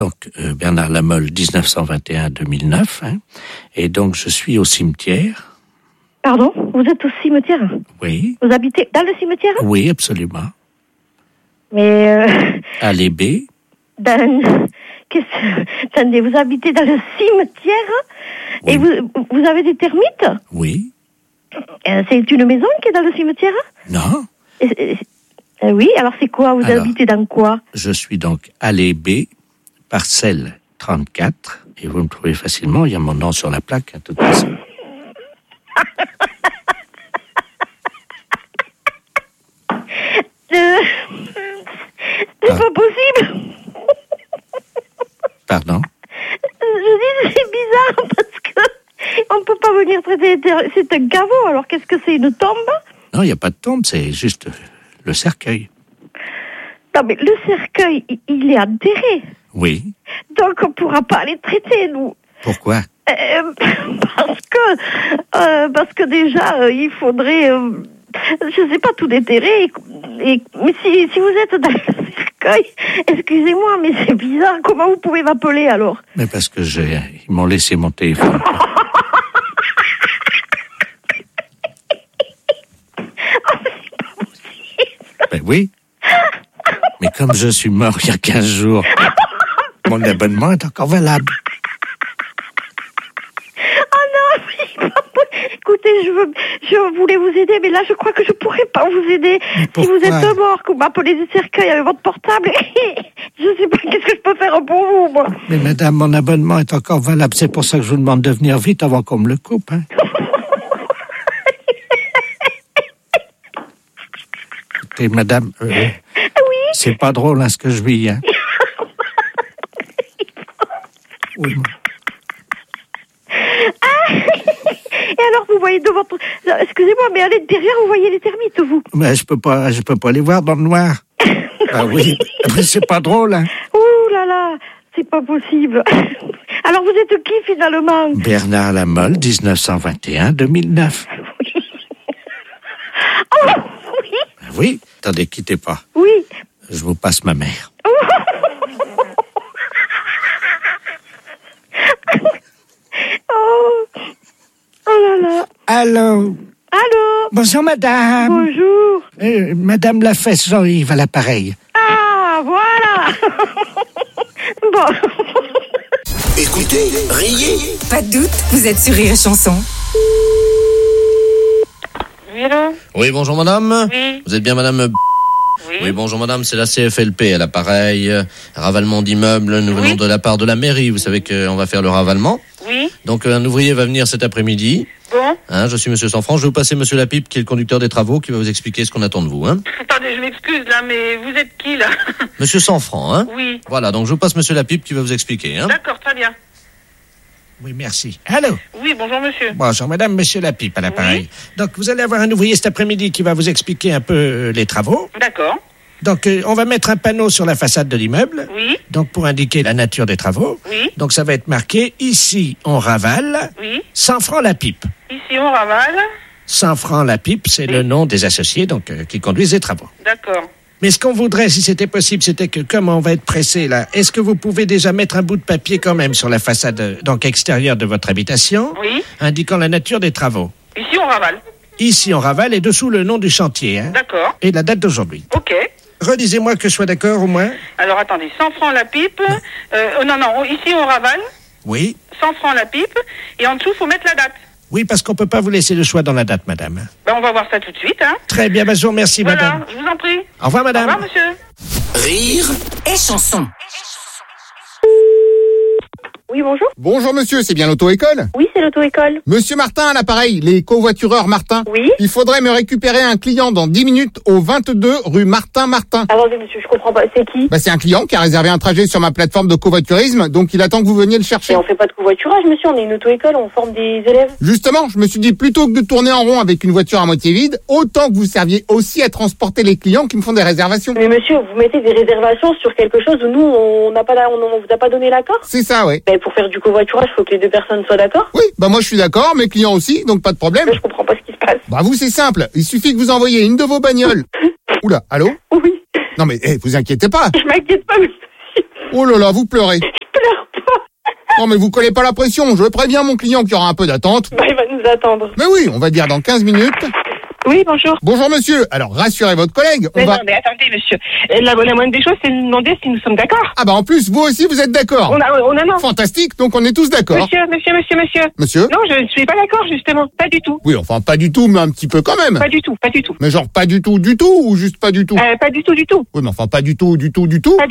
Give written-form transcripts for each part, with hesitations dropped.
Donc, Bernard Lamolle, 1921-2009. Hein, et donc, je suis au cimetière. Pardon? Vous êtes au cimetière? Oui. Vous habitez dans le cimetière? Oui, absolument. Mais... Allée B. Attendez, vous habitez dans le cimetière? Oui. Et vous avez des termites? Oui. C'est une maison qui est dans le cimetière? Non. Oui, alors c'est quoi? Vous habitez dans quoi? Je suis donc allée B, parcelle 34, et vous me trouvez facilement, il y a mon nom sur la plaque, à toute façon. C'est pas possible. Pardon? Je dis c'est bizarre parce que on peut pas venir traiter. C'est un caveau, alors qu'est-ce que c'est, une tombe? Non, il n'y a pas de tombe, c'est juste le cercueil. Non, mais le cercueil, il est enterré. Oui. Donc on pourra pas les traiter, nous. Pourquoi? Parce que déjà, il faudrait, je sais pas, tout déterrer. Mais si vous êtes dans le cercueil, excusez-moi, mais c'est bizarre. Comment vous pouvez m'appeler alors? Mais parce que ils m'ont laissé mon téléphone. C'est pas possible. Ben oui. Mais comme je suis mort il y a 15 jours, mon abonnement est encore valable. Écoutez, je voulais vous aider, mais là, je crois que je pourrais pas vous aider. Si vous êtes mort, que vous m'appelez du cercueil avec votre portable, je sais pas qu'est-ce que je peux faire pour vous, moi. Mais madame, mon abonnement est encore valable. C'est pour ça que je vous demande de venir vite avant qu'on me le coupe, hein. Écoutez, madame, oui. C'est pas drôle, hein, ce que je vis, hein. Oui, moi. Et alors, vous voyez de votre... Excusez-moi, mais à l'intérieur, vous voyez les termites, vous? Mais je peux pas les voir dans le noir. Ah oui, mais c'est pas drôle, hein. Ouh là là, c'est pas possible. Alors, vous êtes qui, finalement? Bernard Lamolle, 1921-2009. Oui. Oh, oui. Oui, attendez, quittez pas. Oui. Je vous passe ma mère. Oh là là. Allô? Allô? Bonjour, madame. Bonjour. Madame Lafesse Jean-Yves à l'appareil. Ah, voilà. Bon. Écoutez, riez. Pas de doute, vous êtes sur Rire et Chanson. Oui, allô? Oui, bonjour madame. Oui. Vous êtes bien madame? Oui, bonjour madame, c'est la CFLP à l'appareil. Ravalement d'immeubles, nous venons de la part de la mairie. Vous savez qu'on va faire le ravalement. Oui. Donc un ouvrier va venir cet après-midi. Bon. Hein, je suis monsieur Sanfranc, je vais vous passer monsieur Lapipe qui est le conducteur des travaux qui va vous expliquer ce qu'on attend de vous. Hein. Attendez, je m'excuse là, mais vous êtes qui là? Monsieur Sanfranc, hein? Oui. Voilà, donc je vous passe monsieur Lapipe qui va vous expliquer. Hein. D'accord, très bien. Oui, merci. Allô? Oui, bonjour monsieur. Bonjour, madame, monsieur Lapipe à l'appareil. Oui. Donc, vous allez avoir un ouvrier cet après-midi qui va vous expliquer un peu les travaux. D'accord. Donc, on va mettre un panneau sur la façade de l'immeuble. Oui. Donc, pour indiquer la nature des travaux. Oui. Donc, ça va être marqué, ici, on ravale. Oui. 100 francs la pipe. Ici on ravale. 100 francs la pipe, c'est le nom des associés donc qui conduisent les travaux. D'accord. Mais ce qu'on voudrait, si c'était possible, c'était que, comme on va être pressé là, est-ce que vous pouvez déjà mettre un bout de papier quand même sur la façade donc extérieure de votre habitation, Oui. indiquant la nature des travaux. Ici on ravale. Ici, on ravale et dessous le nom du chantier, hein, D'accord. et la date d'aujourd'hui. Ok. Redisez-moi que je sois d'accord au moins. Alors attendez, 100 francs la pipe. Non, ici on ravale. Oui. 100 francs la pipe. Et en dessous, faut mettre la date. Oui, parce qu'on peut pas vous laisser le choix dans la date, madame. Ben, on va voir ça tout de suite, hein. Très bien, je vous remercie, Voilà, madame. je vous en prie. Au revoir, Au madame. revoir, monsieur. Rire Et Chanson. Oui, bonjour. Bonjour monsieur, c'est bien l'auto-école? Oui, c'est l'auto-école. Monsieur Martin à l'appareil, les covoitureurs Martin. Oui. Il faudrait me récupérer un client dans 10 minutes au 22 rue Martin. Attendez, monsieur, je comprends pas. C'est qui? Bah, c'est un client qui a réservé un trajet sur ma plateforme de covoiturisme, donc il attend que vous veniez le chercher. Mais on fait pas de covoiturage, monsieur. On est une auto-école, on forme des élèves. Justement, je me suis dit plutôt que de tourner en rond avec une voiture à moitié vide, autant que vous serviez aussi à transporter les clients qui me font des réservations. Mais monsieur, vous mettez des réservations sur quelque chose où nous, on vous a pas donné l'accord? C'est ça, ouais. Mais pour faire du covoiturage, faut que les deux personnes soient d'accord. Oui, bah moi je suis d'accord, mes clients aussi, donc pas de problème. Mais je comprends pas ce qui se passe. Bah vous c'est simple, il suffit que vous envoyiez une de vos bagnoles. Oula, allô? Oui. Non mais vous inquiétez pas. Je m'inquiète pas, monsieur. Oh là là, vous pleurez. Je pleure pas. Non, mais vous collez pas la pression. Je préviens mon client qu'il y aura un peu d'attente. Bah, il va nous attendre. Mais oui, on va dire dans 15 minutes. Oui, bonjour. Bonjour monsieur. Alors, rassurez votre collègue. Non, mais attendez, monsieur. La moindre des choses, c'est de nous demander si nous sommes d'accord. Ah bah en plus, vous aussi, vous êtes d'accord. Non. Fantastique, donc on est tous d'accord. Monsieur. Monsieur ? Non, je ne suis pas d'accord, justement. Pas du tout. Oui, enfin, pas du tout, mais un petit peu quand même. Pas du tout. Mais genre pas du tout, ou juste pas du tout ? Pas du tout. Oui, mais enfin, pas du tout. Pas du tout,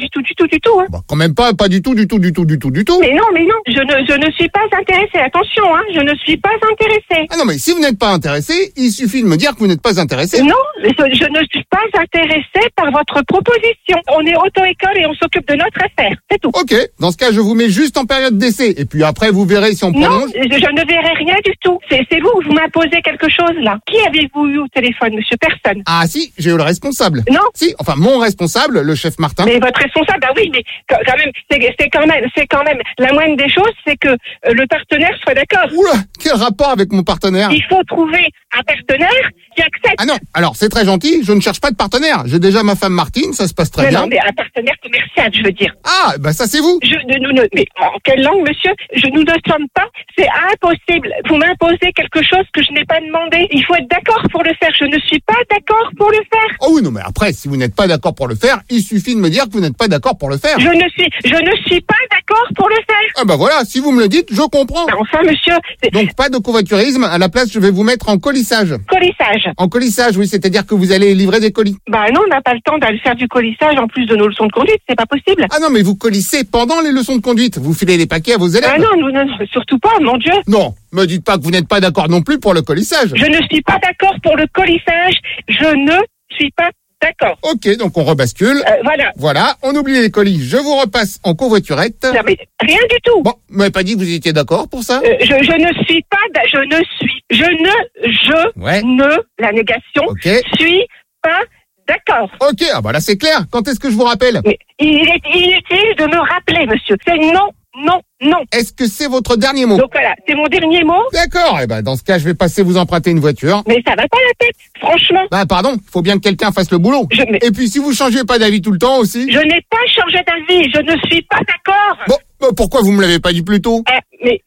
hein. Bah, quand même pas du tout. Mais non. Je ne suis pas intéressée. Attention, hein. Je ne suis pas intéressée. Ah non, mais si vous n'êtes pas intéressé, il suffit de me dire que vous n'êtes pas intéressé. Non, je ne suis pas intéressée par votre proposition. On est auto-école et on s'occupe de notre affaire. C'est tout. Ok, dans ce cas, je vous mets juste en période d'essai. Et puis après, vous verrez si on Non, prolonge. je ne verrai rien du tout. C'est vous m'imposez quelque chose, là. Qui avez-vous eu au téléphone, monsieur? Personne. Ah si, j'ai eu le responsable. Non. Si, enfin, mon responsable, le chef Martin. Mais votre responsable, bah oui, mais quand même, c'est quand même, la moindre des choses, c'est que le partenaire soit d'accord. Oula, quel rapport avec mon partenaire ? Il faut trouver un partenaire qui accepte. Ah non, alors c'est très gentil, je ne cherche pas de partenaire. J'ai déjà ma femme Martine, ça se passe très bien. Non, mais un partenaire commercial, je veux dire. Ah, bah ça c'est vous. Mais en quelle langue, monsieur? Nous ne sommes pas. C'est impossible. Vous m'imposez quelque chose que je n'ai pas demandé. Il faut être d'accord pour le faire. Je ne suis pas d'accord pour le faire. Oh oui, non, mais après, si vous n'êtes pas d'accord pour le faire, il suffit de me dire que vous n'êtes pas d'accord pour le faire. Je ne suis pas d'accord pour le faire. Ah bah voilà, si vous me le dites, je comprends. Bah enfin, monsieur. Donc pas de covoiturisme, à la place, je vais vous mettre en colissage. Colissage. En colissage, oui, c'est-à-dire que vous allez livrer des colis. Bah non, on n'a pas le temps d'aller faire du colissage en plus de nos leçons de conduite, c'est pas possible. Ah non, mais vous colissez pendant les leçons de conduite. Vous filez les paquets à vos élèves. Ah non, surtout pas, mon Dieu. Non, me dites pas que vous n'êtes pas d'accord non plus pour le colissage. Je ne suis pas d'accord pour le colissage. Je ne suis pas d'accord. Ok, donc on rebascule. Voilà. Voilà, on oublie les colis. Je vous repasse en covoiturette. Non, mais rien du tout. Bon, vous m'avez pas dit que vous étiez d'accord pour ça? La négation, okay. Suis pas d'accord. Ok, ah bah là c'est clair. Quand est-ce que je vous rappelle? Mais il est inutile de me rappeler, monsieur. C'est non. Est-ce que c'est votre dernier mot? Donc voilà, c'est mon dernier mot. D'accord, et ben dans ce cas, je vais passer vous emprunter une voiture. Mais ça va pas la tête, franchement. Bah pardon, faut bien que quelqu'un fasse le boulot. Et puis si vous changez pas d'avis tout le temps aussi. Je n'ai pas changé d'avis, je ne suis pas d'accord. Bon, bah pourquoi vous me l'avez pas dit plus tôt? Mais...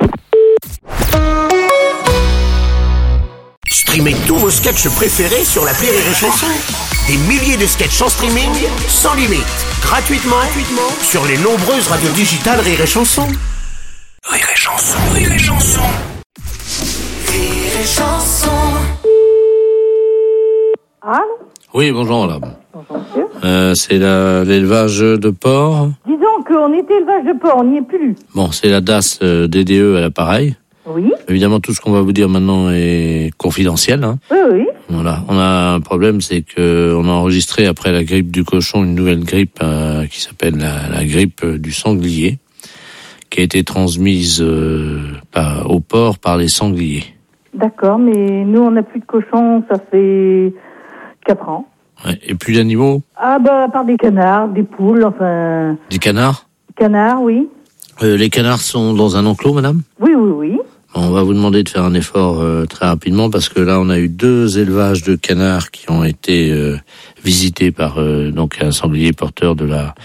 Streamez tous vos sketchs préférés sur l'appli Rire et Chanson. Des milliers de sketchs en streaming, sans limite, gratuitement sur les nombreuses radios digitales Rire et Chanson. Rire et Chanson, Rire et Chanson. Rire et Chanson. Allô? Oui, bonjour madame. Bonjour monsieur. C'est l'élevage de porc. Disons qu'on était élevage de porc, on n'y est plus. Bon, c'est la DAS DDE à l'appareil. Oui. Évidemment, tout ce qu'on va vous dire maintenant est confidentiel. Hein. Oui. Voilà. On a un problème, c'est que on a enregistré après la grippe du cochon une nouvelle grippe qui s'appelle la grippe du sanglier, qui a été transmise au porc par les sangliers. D'accord, mais nous on n'a plus de cochons, ça fait 4 ans. Ouais. Et plus d'animaux? Ah bah à part des canards, des poules, enfin... Des canards? Canards, oui. Les canards sont dans un enclos, madame? Oui. On va vous demander de faire un effort très rapidement parce que là, on a eu 2 élevages de canards qui ont été visités par donc un sanglier porteur de la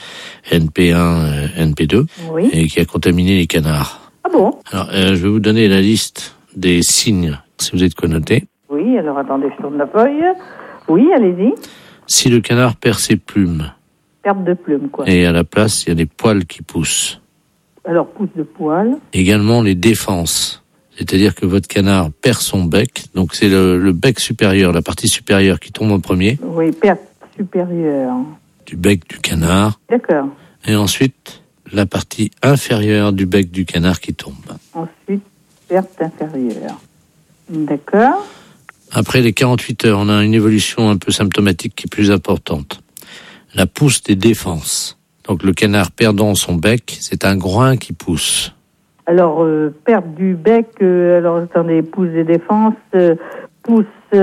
NP1, NP2 et qui a contaminé les canards. Ah bon? Alors, je vais vous donner la liste des signes, si vous êtes connoté. Oui, alors attendez, je tourne la feuille. Oui, allez-y. Si le canard perd ses plumes. Perte de plumes, quoi. Et à la place, il y a des poils qui poussent. Alors, pousse de poils. Également les défenses. C'est-à-dire que votre canard perd son bec, donc c'est le bec supérieur, la partie supérieure qui tombe en premier. Oui, perte supérieure. Du bec du canard. D'accord. Et ensuite, la partie inférieure du bec du canard qui tombe. Ensuite, perte inférieure. D'accord. Après les 48 heures, on a une évolution un peu symptomatique qui est plus importante. La pousse des défenses. Donc le canard perdant son bec, c'est un groin qui pousse. Alors, perte du bec, alors attendez, pousse des défenses, pousse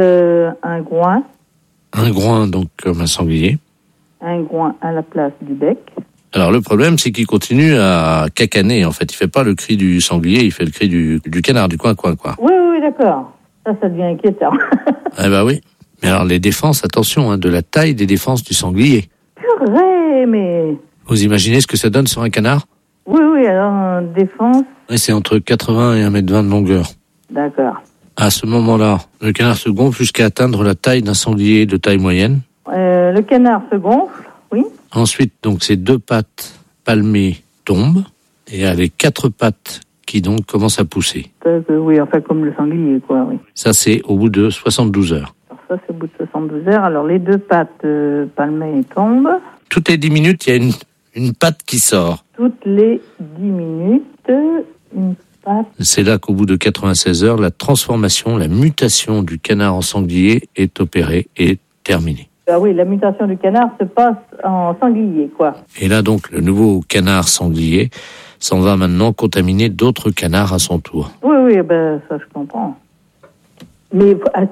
un groin. Un groin, donc comme un sanglier. Un groin à la place du bec. Alors le problème, c'est qu'il continue à cacaner, en fait. Il fait pas le cri du sanglier, il fait le cri du canard, du coin, quoi. Oui, d'accord. Ça devient inquiétant. Eh ben oui. Mais alors les défenses, attention, de la taille des défenses du sanglier. Purée, mais... Vous imaginez ce que ça donne sur un canard? Oui, alors, défense. Et c'est entre 80 et 1,20 m de longueur. D'accord. À ce moment-là, le canard se gonfle jusqu'à atteindre la taille d'un sanglier de taille moyenne. Le canard se gonfle, oui. Ensuite, donc, ses 2 pattes palmées tombent et il y a les 4 pattes qui donc commencent à pousser. Oui, enfin comme le sanglier, quoi, oui. Ça, c'est au bout de 72 heures. Alors ça, c'est au bout de 72 heures. Alors, les 2 pattes palmées tombent. Toutes les 10 minutes, il y a une patte qui sort. Toutes les 10 minutes, une patte. C'est là qu'au bout de 96 heures, la transformation, la mutation du canard en sanglier est opérée et terminée. Ah oui, la mutation du canard se passe en sanglier, quoi. Et là, donc, le nouveau canard sanglier s'en va maintenant contaminer d'autres canards à son tour. Oui, ben ça, je comprends. Mais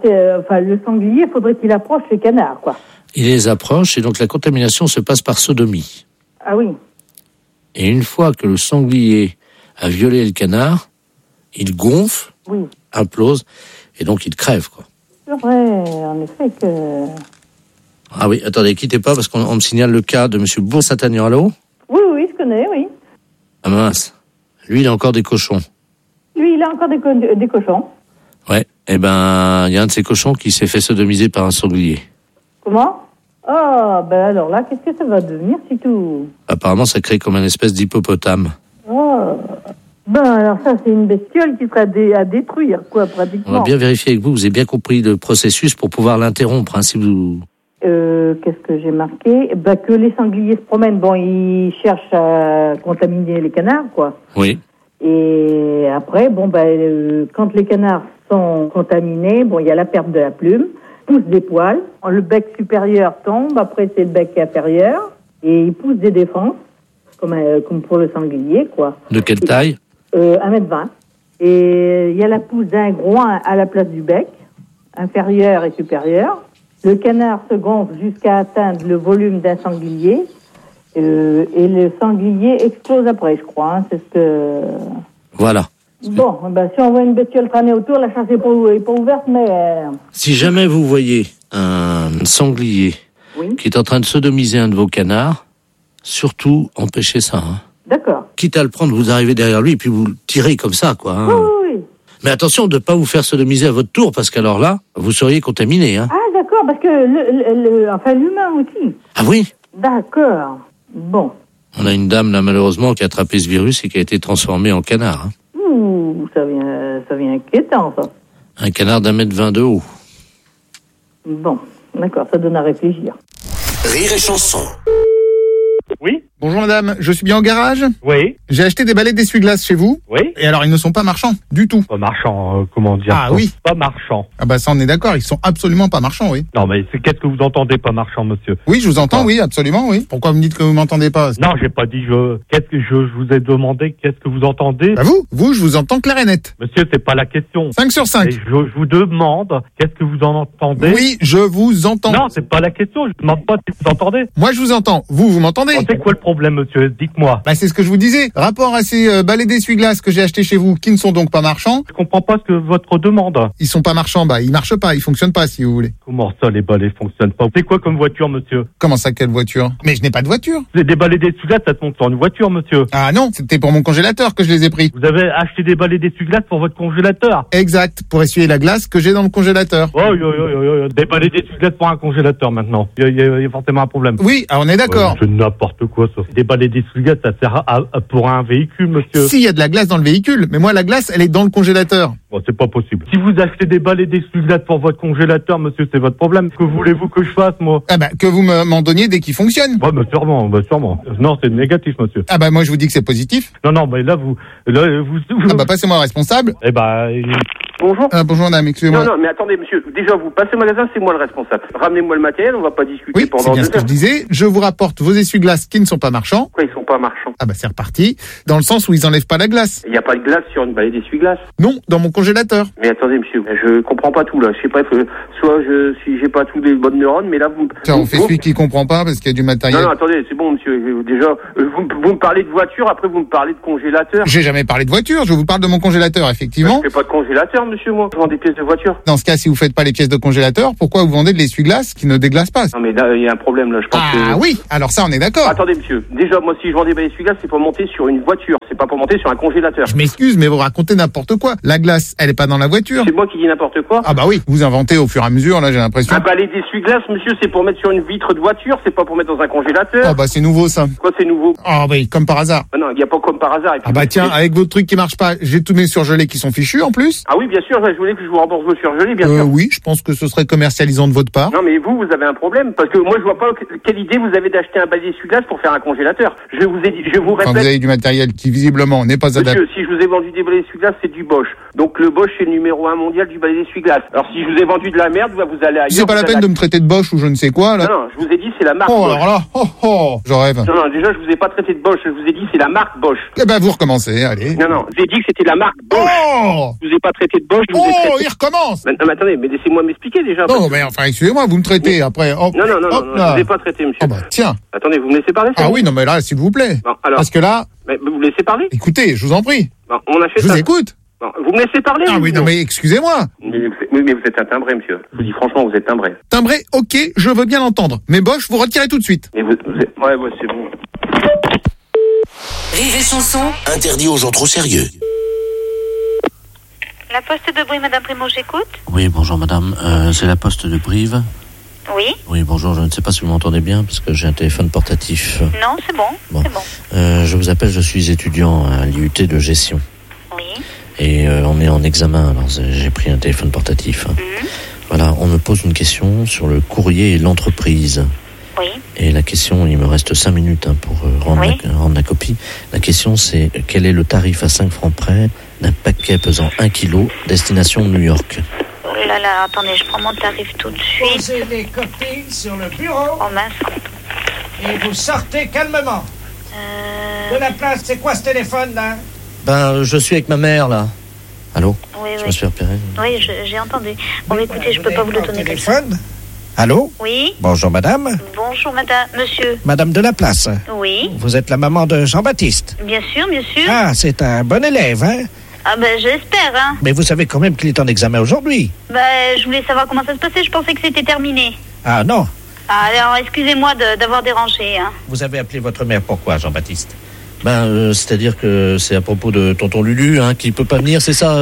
le sanglier, faudrait qu'il approche les canards, quoi. Il les approche et donc la contamination se passe par sodomie. Ah oui. Et une fois que le sanglier a violé le canard, il gonfle, oui, implose, et donc il crève, quoi. C'est vrai, en effet que... Ah oui, attendez, quittez pas, parce qu'on me signale le cas de M. Bourg-Saint-Agnan. Allô? Oui, je connais, oui. Ah mince. Lui, il a encore des cochons. Lui, il a encore des cochons. Ouais, il y a un de ces cochons qui s'est fait sodomiser par un sanglier. Comment? Ah, ben alors là, qu'est-ce que ça va devenir, si tout? Apparemment, ça crée comme une espèce d'hippopotame. Oh, ben alors ça, c'est une bestiole qui sera à détruire, quoi, pratiquement. On va bien vérifier avec vous, vous avez bien compris le processus pour pouvoir l'interrompre, hein, si vous... Qu'est-ce que j'ai marqué? Ben, que les sangliers se promènent, bon, ils cherchent à contaminer les canards, quoi. Oui. Et après, bon, ben, quand les canards sont contaminés, bon, il y a la perte de la plume, pousse des poils, le bec supérieur tombe, après c'est le bec inférieur, et il pousse des défenses, comme pour le sanglier, quoi. De quelle taille? 1,20 m. Et il y a la pousse d'un groin à la place du bec, inférieur et supérieur. Le canard se gonfle jusqu'à atteindre le volume d'un sanglier, et le sanglier explose après, je crois, hein, c'est ce que... Voilà. Bon, ben, si on voit une bestiole traîner autour, la chasse est pas ouverte, mais... Si jamais vous voyez un sanglier qui est en train de sodomiser un de vos canards, surtout empêchez ça. Hein. D'accord. Quitte à le prendre, vous arrivez derrière lui et puis vous le tirez comme ça, quoi. Hein. Oui. Mais attention de ne pas vous faire sodomiser à votre tour, parce qu'alors là, vous seriez contaminé. Hein. Ah, d'accord, parce que l'humain aussi. Ah oui? D'accord. Bon. On a une dame, là, malheureusement, qui a attrapé ce virus et qui a été transformée en canard. Hein. Ouh, ça vient inquiétant, ça. Un canard d'1,20 m de haut. Bon, d'accord, ça donne à réfléchir. Rire et chanson. Oui. Bonjour madame, je suis bien au garage? Oui. J'ai acheté des balais d'essuie-glace chez vous. Oui. Et alors ils ne sont pas marchands, du tout. Pas marchand, comment dire? Ah oui. Pas marchand. Ah bah ça on est d'accord, ils sont absolument pas marchands, oui. Non mais qu'est-ce que vous entendez pas marchand, monsieur? Oui, je vous entends, oui, absolument, oui. Pourquoi vous me dites que vous m'entendez pas? Non, j'ai pas dit qu'est-ce que je vous ai demandé, qu'est-ce que vous entendez? Bah vous, je vous entends clair et net. Monsieur, c'est pas la question. 5 sur 5. Et je vous demande, qu'est-ce que vous en entendez? Oui, je vous entends. Non, c'est pas la question, je demande pas si vous entendez. Moi je vous entends, vous m'entendez? C'est quoi le problème, monsieur? Dites-moi. Bah c'est ce que je vous disais. Rapport à ces balais d'essuie-glace que j'ai achetés chez vous, qui ne sont donc pas marchands. Je comprends pas ce que votre demande. Ils sont pas marchands, bah ils marchent pas, ils fonctionnent pas si vous voulez. Comment ça, les balais fonctionnent pas? C'est quoi comme voiture, monsieur? Comment ça, quelle voiture? Mais je n'ai pas de voiture. Des balais d'essuie-glace, ça se monte sur une voiture, monsieur. Ah non, c'était pour mon congélateur que je les ai pris. Vous avez acheté des balais d'essuie-glace pour votre congélateur? Exact, pour essuyer la glace que j'ai dans le congélateur. Oh, des balais d'essuie-glace pour un congélateur maintenant. Il y a forcément un problème. Oui, on est d'accord. C'est n'importe quoi ça. Des balais d'essuie-glace, ça sert pour un véhicule, monsieur. Si, il y a de la glace dans le véhicule, mais moi la glace, elle est dans le congélateur. Bon, c'est pas possible. Si vous achetez des balais d'essuie-glace pour votre congélateur, monsieur, c'est votre problème. Que voulez-vous que je fasse, moi? Ah bah, que vous m'en donniez dès qu'il fonctionne. Ouais, bah sûrement. Non, c'est négatif, monsieur. Ah bah, moi je vous dis que c'est positif. Non, mais là, vous... Ah bah, passez-moi responsable. Eh bah... Bonjour. Ah, bonjour madame, excusez-moi. Non, mais attendez, monsieur. Déjà, vous passez au magasin, c'est moi le responsable. Ramenez-moi le matériel, on va pas discuter oui, pendant c'est bien 2 ce que je disais. Je vous rapporte vos essuie-glaces qui ne sont pas marchands. Pourquoi ils sont pas marchands? Ah bah, c'est reparti. Dans le sens où ils enlèvent pas la glace. Il n'y a pas de glace sur une balai d'essuie-glace? Non, dans mon congélateur. Mais attendez, monsieur, je comprends pas tout, là. Je sais pas, si j'ai pas tous les bonnes neurones, mais là, vous... Tiens, on fait celui qui comprend pas parce qu'il y a du matériel. Non, attendez, c'est bon, monsieur. Déjà, vous me parlez de voiture, après vous me parlez de congélateur. J'ai jamais parlé de voiture, je vous parle de mon congélateur, effectivement. Je fais pas de congélateur, monsieur, moi. Je vends des pièces de voiture. Dans ce cas, si vous faites pas les pièces de congélateur, pourquoi vous vendez de l'essuie-glace qui ne déglace pas? Non, mais là, il y a un problème, là, je pense que... Ah oui, alors ça, on est d'accord. Attendez, monsieur. Déjà, moi, si je vends des balais essuie-glace, c'est pour monter sur une voiture. C'est pas pour monter sur un congélateur. Je m'excuse, mais vous racontez n'importe quoi. La glace, elle est pas dans la voiture. C'est moi qui dis n'importe quoi. Ah bah oui, vous inventez au fur et à mesure, là, j'ai l'impression. Un balai d'essuie-glace, monsieur, c'est pour mettre sur une vitre de voiture, c'est pas pour mettre dans un congélateur. Ah bah c'est nouveau, ça. Quoi, c'est nouveau? Ah oui, comme par hasard. Ah non, il n'y a pas comme par hasard. Et puis, Ah bah tiens, avec votre truc qui marche pas, j'ai tous mes surgelés qui sont fichus en plus. Ah oui, bien sûr, je voulais que je vous rembourse vos surgelés, bien sûr. Oui, je pense que ce serait commercialisant de votre part. Non, mais vous avez un problème, parce que moi, je vois pas quelle idée vous avez d'acheter un balai d'essuie-glace pour faire un congélateur. Je vous ai dit, je vous Enfin, répète. vous avez du matériel qui visiblement n'est pas adapté. Monsieur, si je vous ai vendu des balais d'essuie-glace, c'est du Bosch. Donc le Bosch, c'est le numéro 1 mondial du balai d'essuie-glace. Alors si je vous ai vendu de la merde, vous allez ailleurs. C'est pas la peine de me traiter de Bosch ou je ne sais quoi, là. Non, je vous ai dit, c'est la marque Oh, Bosch. alors là, je rêve. Non, déjà, je vous ai pas traité de Bosch, je vous ai dit, c'est la marque Bosch. Eh ben, vous recommencez, allez. Non, j'ai dit que c'était la marque Bosch. Oh! Je vous ai pas traité de Bosch, je vous ai traité... il recommence! Non, mais attendez, mais laissez-moi m'expliquer déjà. Non, mais enfin, excusez-moi, vous me traitez après. Hop, Non, hop, je vous ai pas traité, monsieur. Oh bah, tiens. Attendez, vous me laissez parler? Ah oui, non, mais là, s'il vous plaît. Bon, alors. Parce que là. Mais vous me laissez parler? Écoutez, je vous en prie. Bon, on a fait je ça. vous écoute. Bon, vous me laissez parler? Ah oui, non, mais excusez-moi. Mais vous êtes un timbré, monsieur. Je vous dis franchement, vous êtes timbré. Timbré, ok, je veux bien l'entendre. Mais Bosch, vous retirez tout de suite. Mais vous êtes... Ouais, c'est bon. Rire et chanson. Interdit aux gens trop sérieux. La poste de Brive, Madame Primo, j'écoute. Oui, bonjour madame. C'est la poste de Brive. Oui. Oui, bonjour. Je ne sais pas si vous m'entendez bien parce que j'ai un téléphone portatif. Non, c'est bon. C'est bon. Je vous appelle, je suis étudiant à l'IUT de gestion. Oui. Et on est en examen, alors j'ai pris un téléphone portatif. Voilà, on me pose une question sur le courrier et l'entreprise. Oui. Et la question, il me reste 5 minutes pour rendre la copie. La question, c'est quel est le tarif à 5 francs près d'un paquet pesant 1 kg destination New York? Oh là là, attendez, je prends mon tarif tout de suite. Posez les copies sur le bureau. Oh mince. Et vous sortez calmement. De la place, c'est quoi ce téléphone là? Je suis avec ma mère là. Allô? Oui, je me suis repéré. Oui, j'ai entendu. Bon, mais écoutez, je peux pas vous le donner comme ça. Téléphone? Allô? Oui. Bonjour madame. Bonjour madame, monsieur. Madame de la place. Oui. Vous êtes la maman de Jean-Baptiste. Bien sûr, bien sûr. Ah, c'est un bon élève, hein? Ah ben j'espère, hein. Mais vous savez quand même qu'il est en examen aujourd'hui. Je voulais savoir comment ça se passait, je pensais que c'était terminé. Ah non. Ah, alors excusez-moi d'avoir dérangé, hein. Vous avez appelé votre mère pourquoi, Jean-Baptiste? C'est-à-dire que c'est à propos de tonton Lulu, hein, qui peut pas venir, c'est ça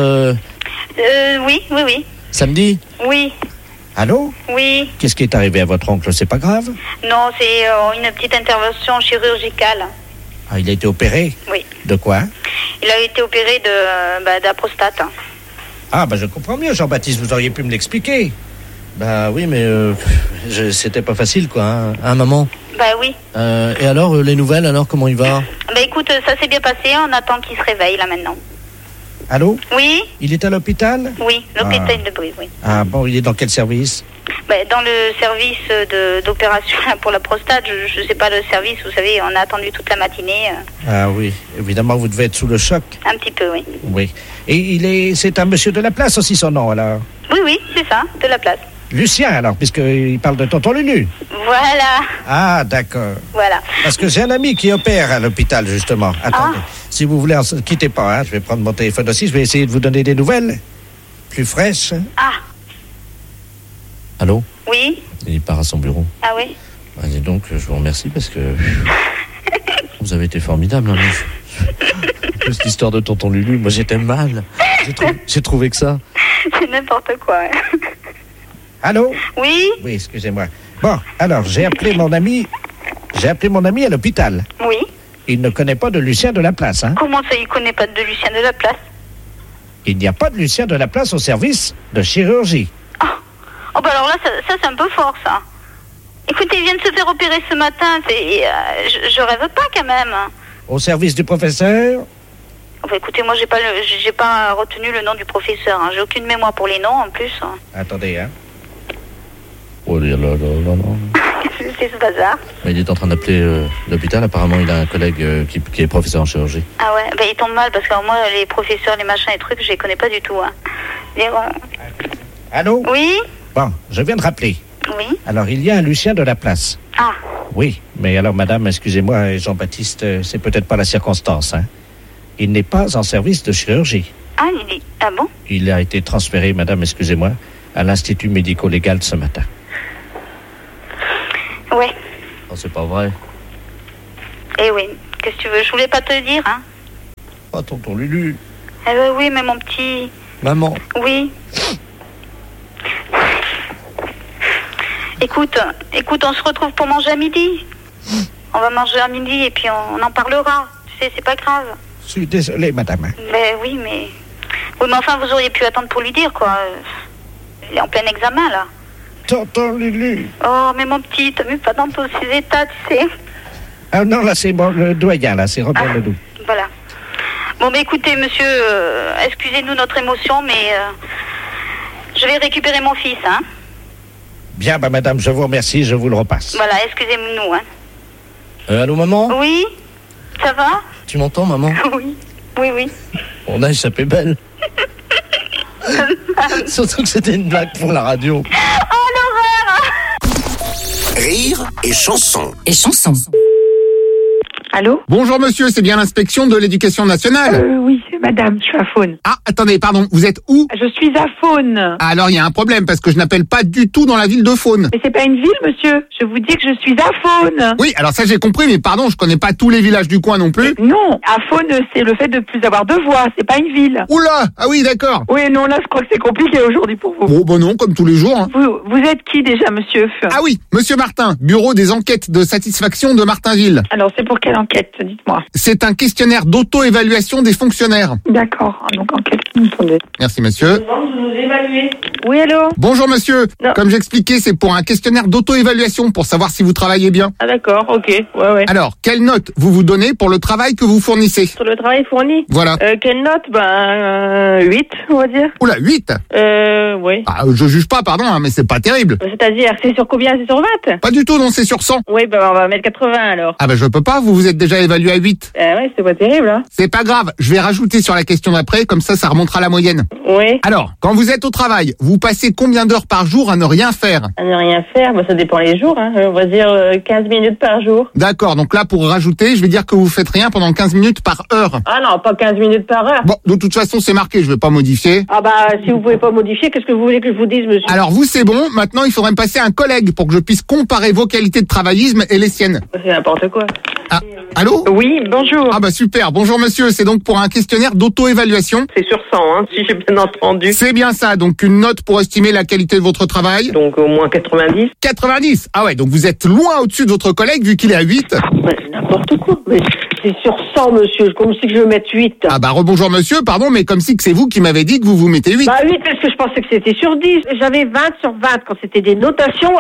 Oui. Samedi? Oui. Allô? Oui. Qu'est-ce qui est arrivé à votre oncle? C'est pas grave? Non, c'est une petite intervention chirurgicale. Ah, il a été opéré? Oui. De quoi? Il a été opéré de la prostate. Ah, je comprends mieux, Jean-Baptiste, vous auriez pu me l'expliquer. Oui, mais c'était pas facile, quoi, hein, maman? Oui. Et alors, les nouvelles, alors, comment il va? Écoute, ça s'est bien passé, on attend qu'il se réveille, là, maintenant. Allô? Oui? Il est à l'hôpital? Oui, l'hôpital de Brive, oui. Ah bon, il est dans quel service? Dans le service d'opération pour la prostate, je sais pas le service, vous savez, on a attendu toute la matinée. Ah oui, évidemment, vous devez être sous le choc. Un petit peu, oui. Oui. Et c'est un monsieur de la place aussi, son nom, alors? Oui, c'est ça, de la place. Lucien, alors, puisqu'il parle de tonton Lulu. Voilà. Ah, d'accord. Voilà. Parce que j'ai un ami qui opère à l'hôpital, justement. Attendez, si vous voulez, ne quittez pas, hein, je vais prendre mon téléphone aussi, je vais essayer de vous donner des nouvelles plus fraîches. Ah. Allô? Oui. Il part à son bureau. Ah oui? Et donc, je vous remercie parce que vous avez été formidable. Hein, cette histoire de tonton Lulu, moi j'étais mal. J'ai trouvé que ça. C'est n'importe quoi. Allô? Oui? Oui, excusez-moi. Bon, alors, j'ai appelé mon ami à l'hôpital. Oui. Il ne connaît pas de Lucien de la place, hein? Comment ça, il connaît pas de Lucien de la place? Il n'y a pas de Lucien de la place au service de chirurgie. Oh, alors là, ça c'est un peu fort, ça. Écoutez, il vient de se faire opérer ce matin, je rêve pas, quand même. Au service du professeur? Écoutez, moi, j'ai pas retenu le nom du professeur, hein. J'ai aucune mémoire pour les noms, en plus. Hein. Attendez, hein. Oh là là là là. C'est ce bazar. Il est en train d'appeler l'hôpital. Apparemment, il a un collègue qui est professeur en chirurgie. Ah ouais, il tombe mal parce que moi, les professeurs, les machins et trucs, je les connais pas du tout. Hein. Allô? Oui? Bon, je viens de rappeler. Oui? Alors, il y a un Lucien de la place. Ah. Oui, mais alors, madame, excusez-moi, Jean-Baptiste, c'est peut-être pas la circonstance, hein. Il n'est pas en service de chirurgie. Ah, Ah bon? Il a été transféré, madame, excusez-moi, à l'Institut médico-légal ce matin. Ouais. Oh, c'est pas vrai. Eh oui, qu'est-ce que tu veux? Je voulais pas te le dire, hein. Oh, tonton Lulu. Eh ben oui, mais mon petit... Maman. Oui. Écoute, on se retrouve pour manger à midi. On va manger à midi et puis on en parlera. Tu sais, c'est pas grave. Je suis désolé, madame. Ben oui, mais... Oui, mais enfin, vous auriez pu attendre pour lui dire, quoi. Il est en plein examen, là. Tonton Lulu. Oh, mais mon petit, t'as vu pas dans tous ces états, tu sais. Ah non, là, c'est bon, le doyen, là, c'est Robert Ledoux. Voilà. Bon, mais écoutez, monsieur, excusez-nous notre émotion, mais je vais récupérer mon fils, hein. Bien, bah, madame, je vous remercie, je vous le repasse. Voilà, excusez-nous, hein. Allô, maman? Oui? Ça va? Tu m'entends, maman? Oui. Oui. On a échappé belle. Surtout que c'était une blague pour la radio. Oh, l'horreur! Rire et chanson. Et chanson. Allô? Bonjour monsieur, c'est bien l'inspection de l'éducation nationale? Oui, c'est madame, je suis à Faune. Ah, attendez, pardon, vous êtes où? Je suis à Faune. Ah, alors il y a un problème, parce que je n'appelle pas du tout dans la ville de Faune. Mais c'est pas une ville, monsieur. Je vous dis que je suis à Faune. Oui, alors ça j'ai compris, mais pardon, je connais pas tous les villages du coin non plus. Non, à Faune, c'est le fait de plus avoir de voix, c'est pas une ville. Oula! Ah oui, d'accord. Oui, non, là, je crois que c'est compliqué aujourd'hui pour vous. Bon, bah non, comme tous les jours. Hein. Vous êtes qui déjà, monsieur? Ah oui, monsieur Martin, bureau des enquêtes de satisfaction de Martinville. Alors, c'est pour quelle enquête, dites-moi? C'est un questionnaire d'auto-évaluation des fonctionnaires. D'accord, donc enquête, attendez. Merci monsieur. De nous évaluer. Oui, allô? Bonjour monsieur. Non. Comme j'expliquais, c'est pour un questionnaire d'auto-évaluation pour savoir si vous travaillez bien. Ah d'accord, ok, ouais. Alors, quelle note vous vous donnez pour le travail que vous fournissez? Sur le travail fourni? Voilà. Quelle note? 8, on va dire. Oula, 8? Oui. Ah, je juge pas, pardon, hein, mais c'est pas terrible. C'est-à-dire, c'est sur combien? C'est sur 20? Pas du tout, non, c'est sur 100. Oui, on va mettre 80 alors. Ah je peux pas, vous êtes déjà évalué à 8. Ouais, c'est pas terrible, hein. C'est pas grave, je vais rajouter sur la question d'après, comme ça remontera la moyenne. Oui. Alors, quand vous êtes au travail, vous passez combien d'heures par jour à ne rien faire? À ne rien faire, ça dépend les jours, hein. On va dire 15 minutes par jour. D'accord, donc là, pour rajouter, je vais dire que vous faites rien pendant 15 minutes par heure. Ah non, pas 15 minutes par heure. Bon, de toute façon, c'est marqué, je vais pas modifier. Ah si vous pouvez pas modifier, qu'est-ce que vous voulez que je vous dise, monsieur? Alors vous, c'est bon, maintenant il faudrait me passer un collègue pour que je puisse comparer vos qualités de travaillisme et les siennes. C'est n'importe quoi. Ah, allô? Oui, bonjour. Ah super, bonjour monsieur, c'est donc pour un questionnaire d'auto-évaluation. C'est sur 100, hein, si j'ai bien entendu. C'est bien ça, donc une note pour estimer la qualité de votre travail. Donc au moins 90. 90? Ah ouais, donc vous êtes loin au-dessus de votre collègue vu qu'il est à 8. N'importe quoi, mais c'est sur 100, monsieur, comme si je veux mettre 8. Ah rebonjour monsieur, pardon, mais comme si que c'est vous qui m'avez dit que vous mettez 8. 8 parce que je pensais que c'était sur 10. J'avais 20 sur 20 quand c'était des notations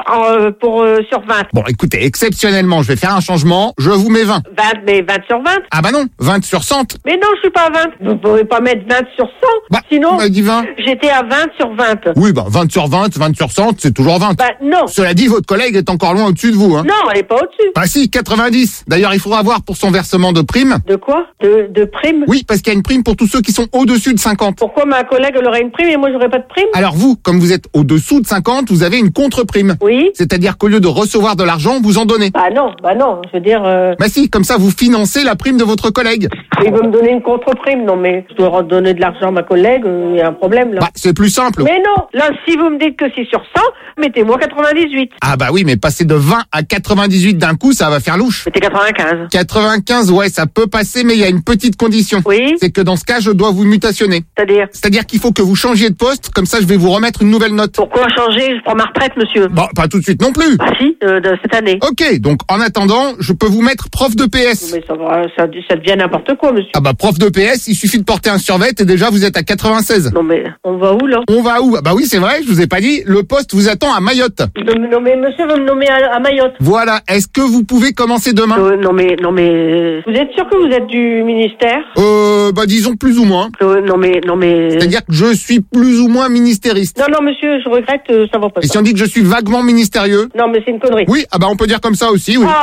sur 20. Bon, écoutez, exceptionnellement, je vais faire un changement, je vous mets 20. 20, mais 20 sur 20. Ah non, 20 sur 100. Mais non, je suis pas à 20. Vous pouvez pas mettre 20 sur 100. Sinon, dit 20. J'étais à 20 sur 20. Oui, 20 sur 20, 20 sur 100, c'est toujours 20. Non. Cela dit, votre collègue est encore loin au-dessus de vous, hein. Non, elle est pas au-dessus. Si, 90. D'ailleurs, il faudra voir pour son versement de prime. De quoi? De prime? Oui, parce qu'il y a une prime pour tous ceux qui sont au-dessus de 50. Pourquoi ma collègue elle aurait une prime et moi j'aurais pas de prime? Alors vous, comme vous êtes au-dessous de 50, vous avez une contre-prime. Oui. C'est-à-dire qu'au lieu de recevoir de l'argent, vous en donnez. Non, je veux dire... Si, comme ça vous financez la prime de votre collègue. Il veut me donner une contre-prime, non mais je dois redonner de l'argent à ma collègue, il y a un problème là. C'est plus simple. Mais non, là si vous me dites que c'est sur 100, mettez-moi 98. Oui, mais passer de 20 à 98 d'un coup, ça va faire louche. Mettez 95. 95, ouais, ça peut passer, mais il y a une petite condition. Oui. C'est que dans ce cas, je dois vous mutationner. C'est-à-dire qu'il faut que vous changiez de poste, comme ça je vais vous remettre une nouvelle note. Pourquoi changer? Je prends ma retraite, monsieur. Pas tout de suite non plus. Si, de cette année. Ok, donc en attendant, je peux vous mettre prof de PS. Mais ça devient n'importe quoi, monsieur. Prof de PS, il suffit de porter un survêt et déjà vous êtes à 96. Non mais, on va où là? On va où? Oui, c'est vrai, je vous ai pas dit, le poste vous attend à Mayotte. Non mais monsieur va me nommer à Mayotte. Voilà, est-ce que vous pouvez commencer demain? Non mais, vous êtes sûr que vous êtes du ministère? Disons plus ou moins. Non mais... C'est-à-dire que je suis plus ou moins ministériste. Non monsieur, je regrette, ça va pas. Et si on dit que je suis vaguement ministérieux? Non mais c'est une connerie. Oui, on peut dire comme ça aussi, oui.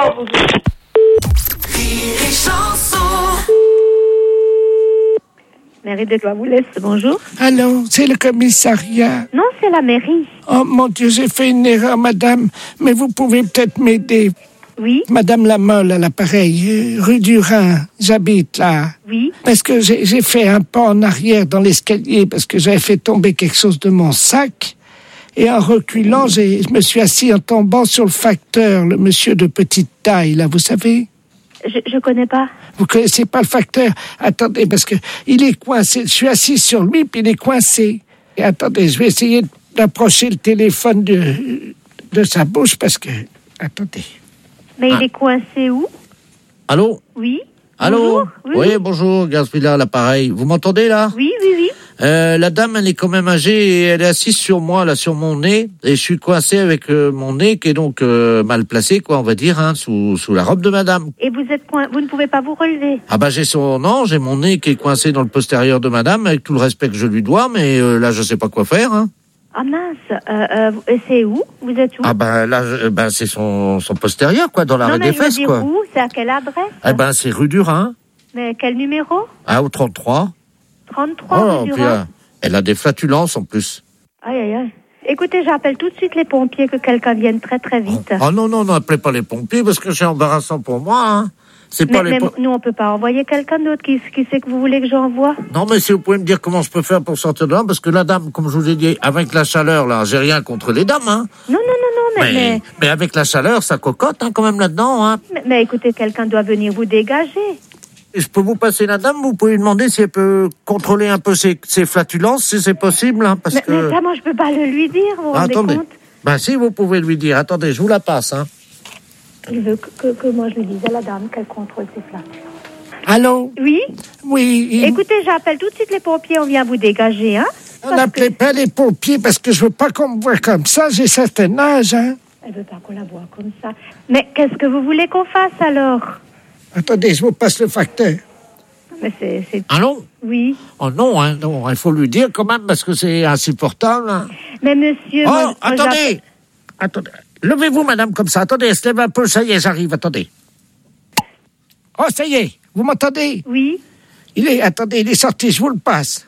Mairie de Douarnenez, bonjour. Allô, c'est le commissariat. Non, c'est la mairie. Oh mon Dieu, j'ai fait une erreur, madame, mais vous pouvez peut-être m'aider. Oui. Madame Lamolle à l'appareil, rue du Rhin, j'habite là. Oui. Parce que j'ai fait un pas en arrière dans l'escalier parce que j'avais fait tomber quelque chose de mon sac. Et en reculant, je me suis assis en tombant sur le facteur, le monsieur de petite taille, là, vous savez? Je connais pas. Vous connaissez pas le facteur? Attendez, parce que il est coincé. Je suis assis sur lui, puis il est coincé. Et attendez, je vais essayer d'approcher le téléphone de sa bouche, parce que... Attendez. Mais il est coincé où? Allô? Oui. Allô? Bonjour. Oui, bonjour, Gaspilla, l'appareil. Vous m'entendez, là? Oui. La dame, elle est quand même âgée et elle est assise sur moi, là, sur mon nez. Et je suis coincé avec mon nez qui est donc mal placé, quoi, on va dire, hein, sous la robe de madame. Et vous ne pouvez pas vous relever? Ah bah j'ai mon nez qui est coincé dans le postérieur de madame, avec tout le respect que je lui dois, mais là, je sais pas quoi faire, hein. Ah mince, c'est où? Vous êtes où? Ah bah là, c'est son postérieur, quoi, dans l'arrêt des fesses, quoi. Où? C'est à quelle adresse? Eh ben, c'est rue du Rhin. Mais quel numéro? Ah, au 33. 33 rue du Rhin. Elle a des flatulences, en plus. Aïe. Écoutez, j'appelle tout de suite les pompiers, que quelqu'un vienne très très vite. Oh non, appelez pas les pompiers, parce que c'est embarrassant pour moi, hein. Mais nous, on peut pas envoyer quelqu'un d'autre. Qui c'est que vous voulez que j'envoie? Non, mais si vous pouvez me dire comment je peux faire pour sortir de là, parce que la dame, comme je vous ai dit, avec la chaleur, là, j'ai rien contre les dames, hein. Non, mais avec la chaleur, ça cocotte, hein, quand même, là-dedans, hein. Mais écoutez, quelqu'un doit venir vous dégager. Et je peux vous passer la dame, vous pouvez lui demander si elle peut contrôler un peu ses flatulences, si c'est possible, hein, parce que... Mais comment je peux pas le lui dire, vous vous rendez compte? Ben si, vous pouvez lui dire. Attendez, je vous la passe, hein. Il veut que moi je lui dise à la dame qu'elle contrôle ses flatulences. Allô? Oui? Oui. Écoutez, j'appelle tout de suite les pompiers, on vient vous dégager, hein? N'appelez pas les pompiers parce que je veux pas qu'on me voie comme ça, j'ai certain âge, hein. Elle veut pas qu'on la voie comme ça. Mais qu'est-ce que vous voulez qu'on fasse alors? Attendez, je vous passe le facteur. Mais c'est... Allô? Oui. Oh non, hein, non, il faut lui dire quand même parce que c'est insupportable. Hein. Mais monsieur... Oh, attendez! Levez-vous, madame, comme ça. Attendez, elle se lève un peu, ça y est, j'arrive, attendez. Oh, ça y est, vous m'entendez? Oui. Attendez, il est sorti, je vous le passe.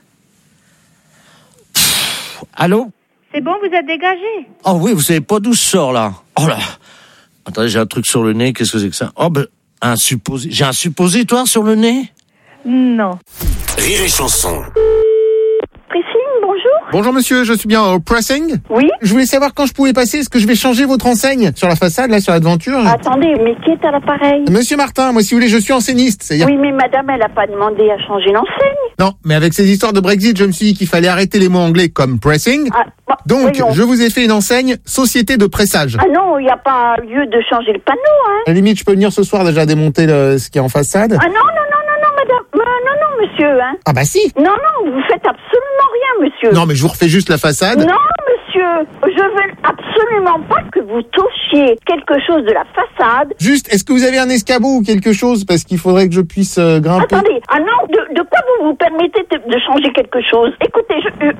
Allô? C'est bon, vous êtes dégagé? Oh oui, vous savez pas d'où je sors, là. Oh là! Attendez, j'ai un truc sur le nez, qu'est-ce que c'est que ça? Oh, j'ai un suppositoire sur le nez? Non. Rire et chanson. Priscille, bonjour. Bonjour monsieur, je suis bien au pressing. Oui. Je voulais savoir quand je pouvais passer, est-ce que je vais changer votre enseigne sur la façade, là, sur la devanture? Attendez, mais qui est à l'appareil? Monsieur Martin, moi si vous voulez, je suis enseigniste. C'est-à-dire... Oui, mais madame, elle a pas demandé à changer l'enseigne. Non, mais avec ces histoires de Brexit, je me suis dit qu'il fallait arrêter les mots anglais comme pressing. Donc, voyons. Je vous ai fait une enseigne Société de Pressage. Ah non, il n'y a pas lieu de changer le panneau, hein. À la limite, je peux venir ce soir déjà démonter ce qui est en façade. Ah non, madame. Non, monsieur, hein. Ah bah si. Non, vous faites absolument rien, monsieur. Non, mais je vous refais juste la façade. Non, monsieur, je veux absolument pas que vous touchiez quelque chose de la façade. Juste, est-ce que vous avez un escabeau ou quelque chose? Parce qu'il faudrait que je puisse grimper. Attendez, ah non, de quoi vous permettez de changer quelque chose? Écoutez,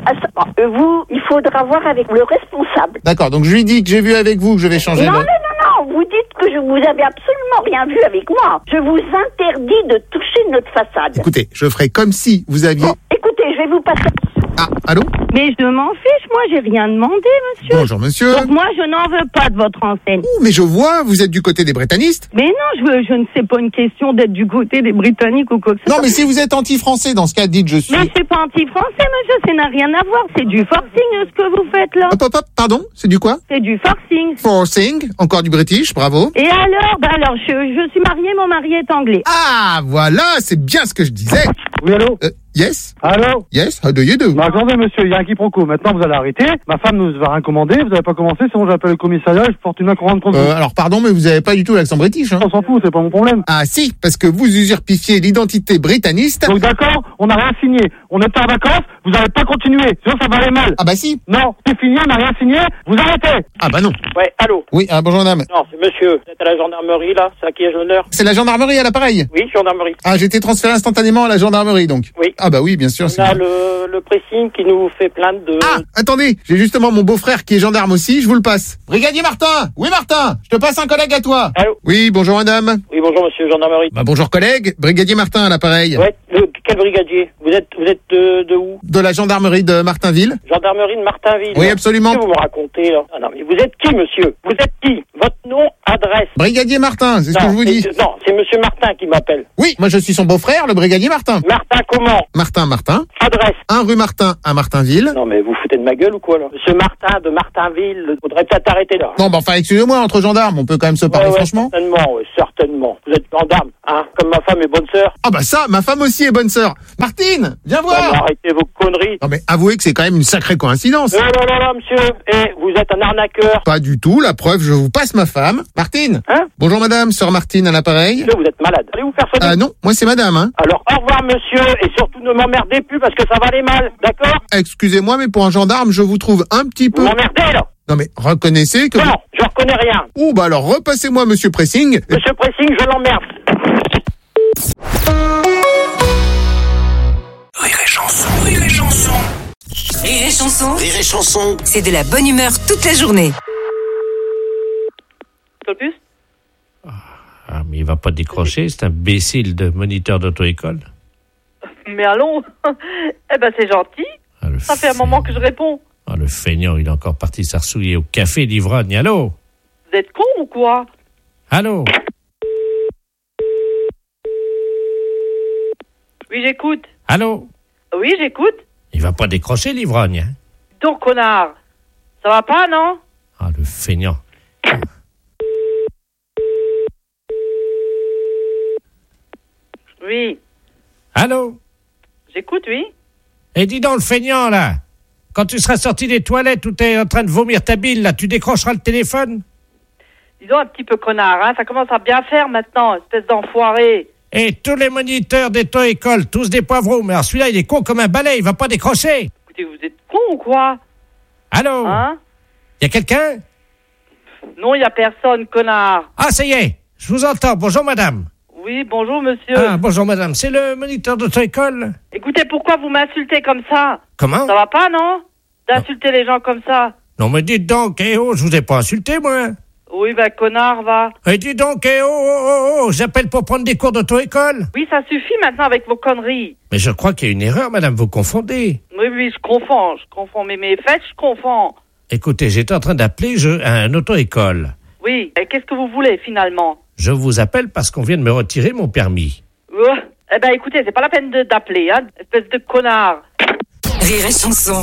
il faudra voir avec le responsable. D'accord, donc je lui dis que j'ai vu avec vous que je vais changer. Non, vous dites que vous avez absolument rien vu avec moi. Je vous interdis de toucher notre façade. Écoutez, je ferai comme si vous aviez... Bon, écoutez, je vais vous passer... Ah, allô? Mais je m'en fiche, moi j'ai rien demandé, monsieur. Bonjour, monsieur. Donc moi je n'en veux pas de votre enseigne. Oh, mais je vois, vous êtes du côté des britannistes. Mais non, je ne sais pas une question d'être du côté des Britanniques ou quoi que ce soit. Non, mais si vous êtes anti-français, dans ce cas, dites je suis... Mais je suis pas anti-français, monsieur, ça n'a rien à voir. C'est du forcing, ce que vous faites là. Hop, pardon, c'est du quoi? C'est du forcing. Forcing, encore du british, bravo. Et alors, je suis mariée, mon mari est anglais. Ah, voilà, c'est bien ce que je disais. Oui, allô? Yes? Allô? Yes, how do you do? Bah, attendez, monsieur, il y a un quiproquo. Maintenant, vous allez arrêter. Ma femme nous va rien commander. Vous n'avez pas commencé, sinon j'appelle le commissariat et je porte une main courante contre vous. Alors, pardon, mais vous avez pas du tout l'accent british, hein? On s'en fout, c'est pas mon problème. Ah, si, parce que vous usurpifiez l'identité britanniste. Donc, d'accord, on n'a rien signé. On était en vacances, vous n'allez pas continuer. Sinon, ça va aller mal. Ah, bah si. Non, c'est fini, on n'a rien signé. Vous arrêtez. Ah, bah non. Ouais, allô? Oui, bonjour, madame. Non, c'est monsieur. Vous êtes à la gendarmerie, là? C'est à qui ai-je l'honneur? C'est la gendarmerie à l'appareil? Oui, gendarmerie. Ah, j'ai été transféré instantanément à la gendarmerie, donc. Oui. Ah, bah oui, bien sûr. On a le pressing qui nous fait plainte de... Ah, attendez, j'ai justement mon beau-frère qui est gendarme aussi, je vous le passe. Brigadier Martin! Oui, Martin! Je te passe un collègue à toi. Allô? Oui, bonjour, madame. Oui, bonjour, monsieur, gendarmerie. Bah, bonjour, collègue. Brigadier Martin à l'appareil. Ouais, quel brigadier? Vous êtes de où? De la gendarmerie de Martinville. Gendarmerie de Martinville. Oui, absolument. Qu'est-ce que vous me racontez, là? Ah non, mais vous êtes qui, monsieur? Vous êtes qui? Votre nom Adresse. Brigadier Martin, c'est ce que je vous dis. Non, c'est monsieur Martin qui m'appelle. Oui, moi je suis son beau-frère, le brigadier Martin. Martin comment? Martin. Adresse. 1 rue Martin à Martinville. Non mais vous foutez de ma gueule ou quoi là? Monsieur Martin de Martinville, faudrait peut-être arrêter là. Non, enfin excusez-moi, entre gendarmes, on peut quand même se parler franchement. Certainement. Vous êtes gendarme, hein? Comme ma femme est bonne sœur. Ah bah ça, ma femme aussi est bonne sœur. Martine, viens voir. Non, arrêtez vos conneries. Non mais avouez que c'est quand même une sacrée coïncidence. Non, monsieur. Vous êtes un arnaqueur. Pas du tout, la preuve, je vous passe ma femme. Martine. Hein? Bonjour madame, sœur Martine à l'appareil. Monsieur, vous êtes malade. Allez vous faire soigner. Ah non, moi c'est madame, hein. Alors au revoir monsieur, et surtout ne m'emmerdez plus parce que ça va aller mal, d'accord? Excusez-moi, mais pour un gendarme, je vous trouve un petit peu... Vous m'emmerdez là. Non mais reconnaissez que... Non, je reconnais rien. Oh bah alors repassez-moi monsieur Pressing. Monsieur Pressing, je l'emmerde. Rire et chanson, rire et chanson. Rire et chanson, Rire et chanson. c'est de la bonne humeur toute la journée. Plus Ah, mais il va pas décrocher, c'est un imbécile de moniteur d'auto-école. Mais allons. Eh ben c'est gentil. Ah, Ça fait un moment que je réponds. Ah, le feignant, il est encore parti s'arsouiller au café d'ivrogne. Allô? Vous êtes con ou quoi? Allô? Oui, j'écoute. Allô? Oui, j'écoute. Il va pas décrocher l'ivrogne, hein? Donc, connard. Ça va pas, non? Ah, le feignant. Oui. Allô? J'écoute, oui. Et dis donc, le feignant, là, quand tu seras sorti des toilettes où t'es en train de vomir ta bile, là, tu décrocheras le téléphone? Disons un petit peu connard, hein. Ça commence à bien faire maintenant, espèce d'enfoiré. Et tous les moniteurs d'auto-école, tous des poivreaux. Mais alors celui-là, il est con comme un balai, il va pas décrocher. Écoutez, vous êtes con ou quoi? Allô? Hein? Y a quelqu'un? Non, y a personne, connard. Ah, ça y est, je vous entends. Bonjour, madame. Oui, bonjour, monsieur. Ah, bonjour, madame. C'est le moniteur d'auto-école? Écoutez, pourquoi vous m'insultez comme ça? Comment? Ça va pas, non? D'insulter les gens comme ça. Non, mais dites donc, je vous ai pas insulté, moi. Oui, ben, connard, va. Et dites donc, j'appelle pour prendre des cours d'auto-école. Oui, ça suffit maintenant avec vos conneries. Mais je crois qu'il y a une erreur, madame, vous confondez. Oui, je confonds. Mais mes fêtes, je confonds. Écoutez, j'étais en train d'appeler un auto-école. Oui, et qu'est-ce que vous voulez, finalement? Je vous appelle parce qu'on vient de me retirer mon permis. Eh ben, écoutez, c'est pas la peine d'appeler, hein, espèce de connard. Rire et chanson.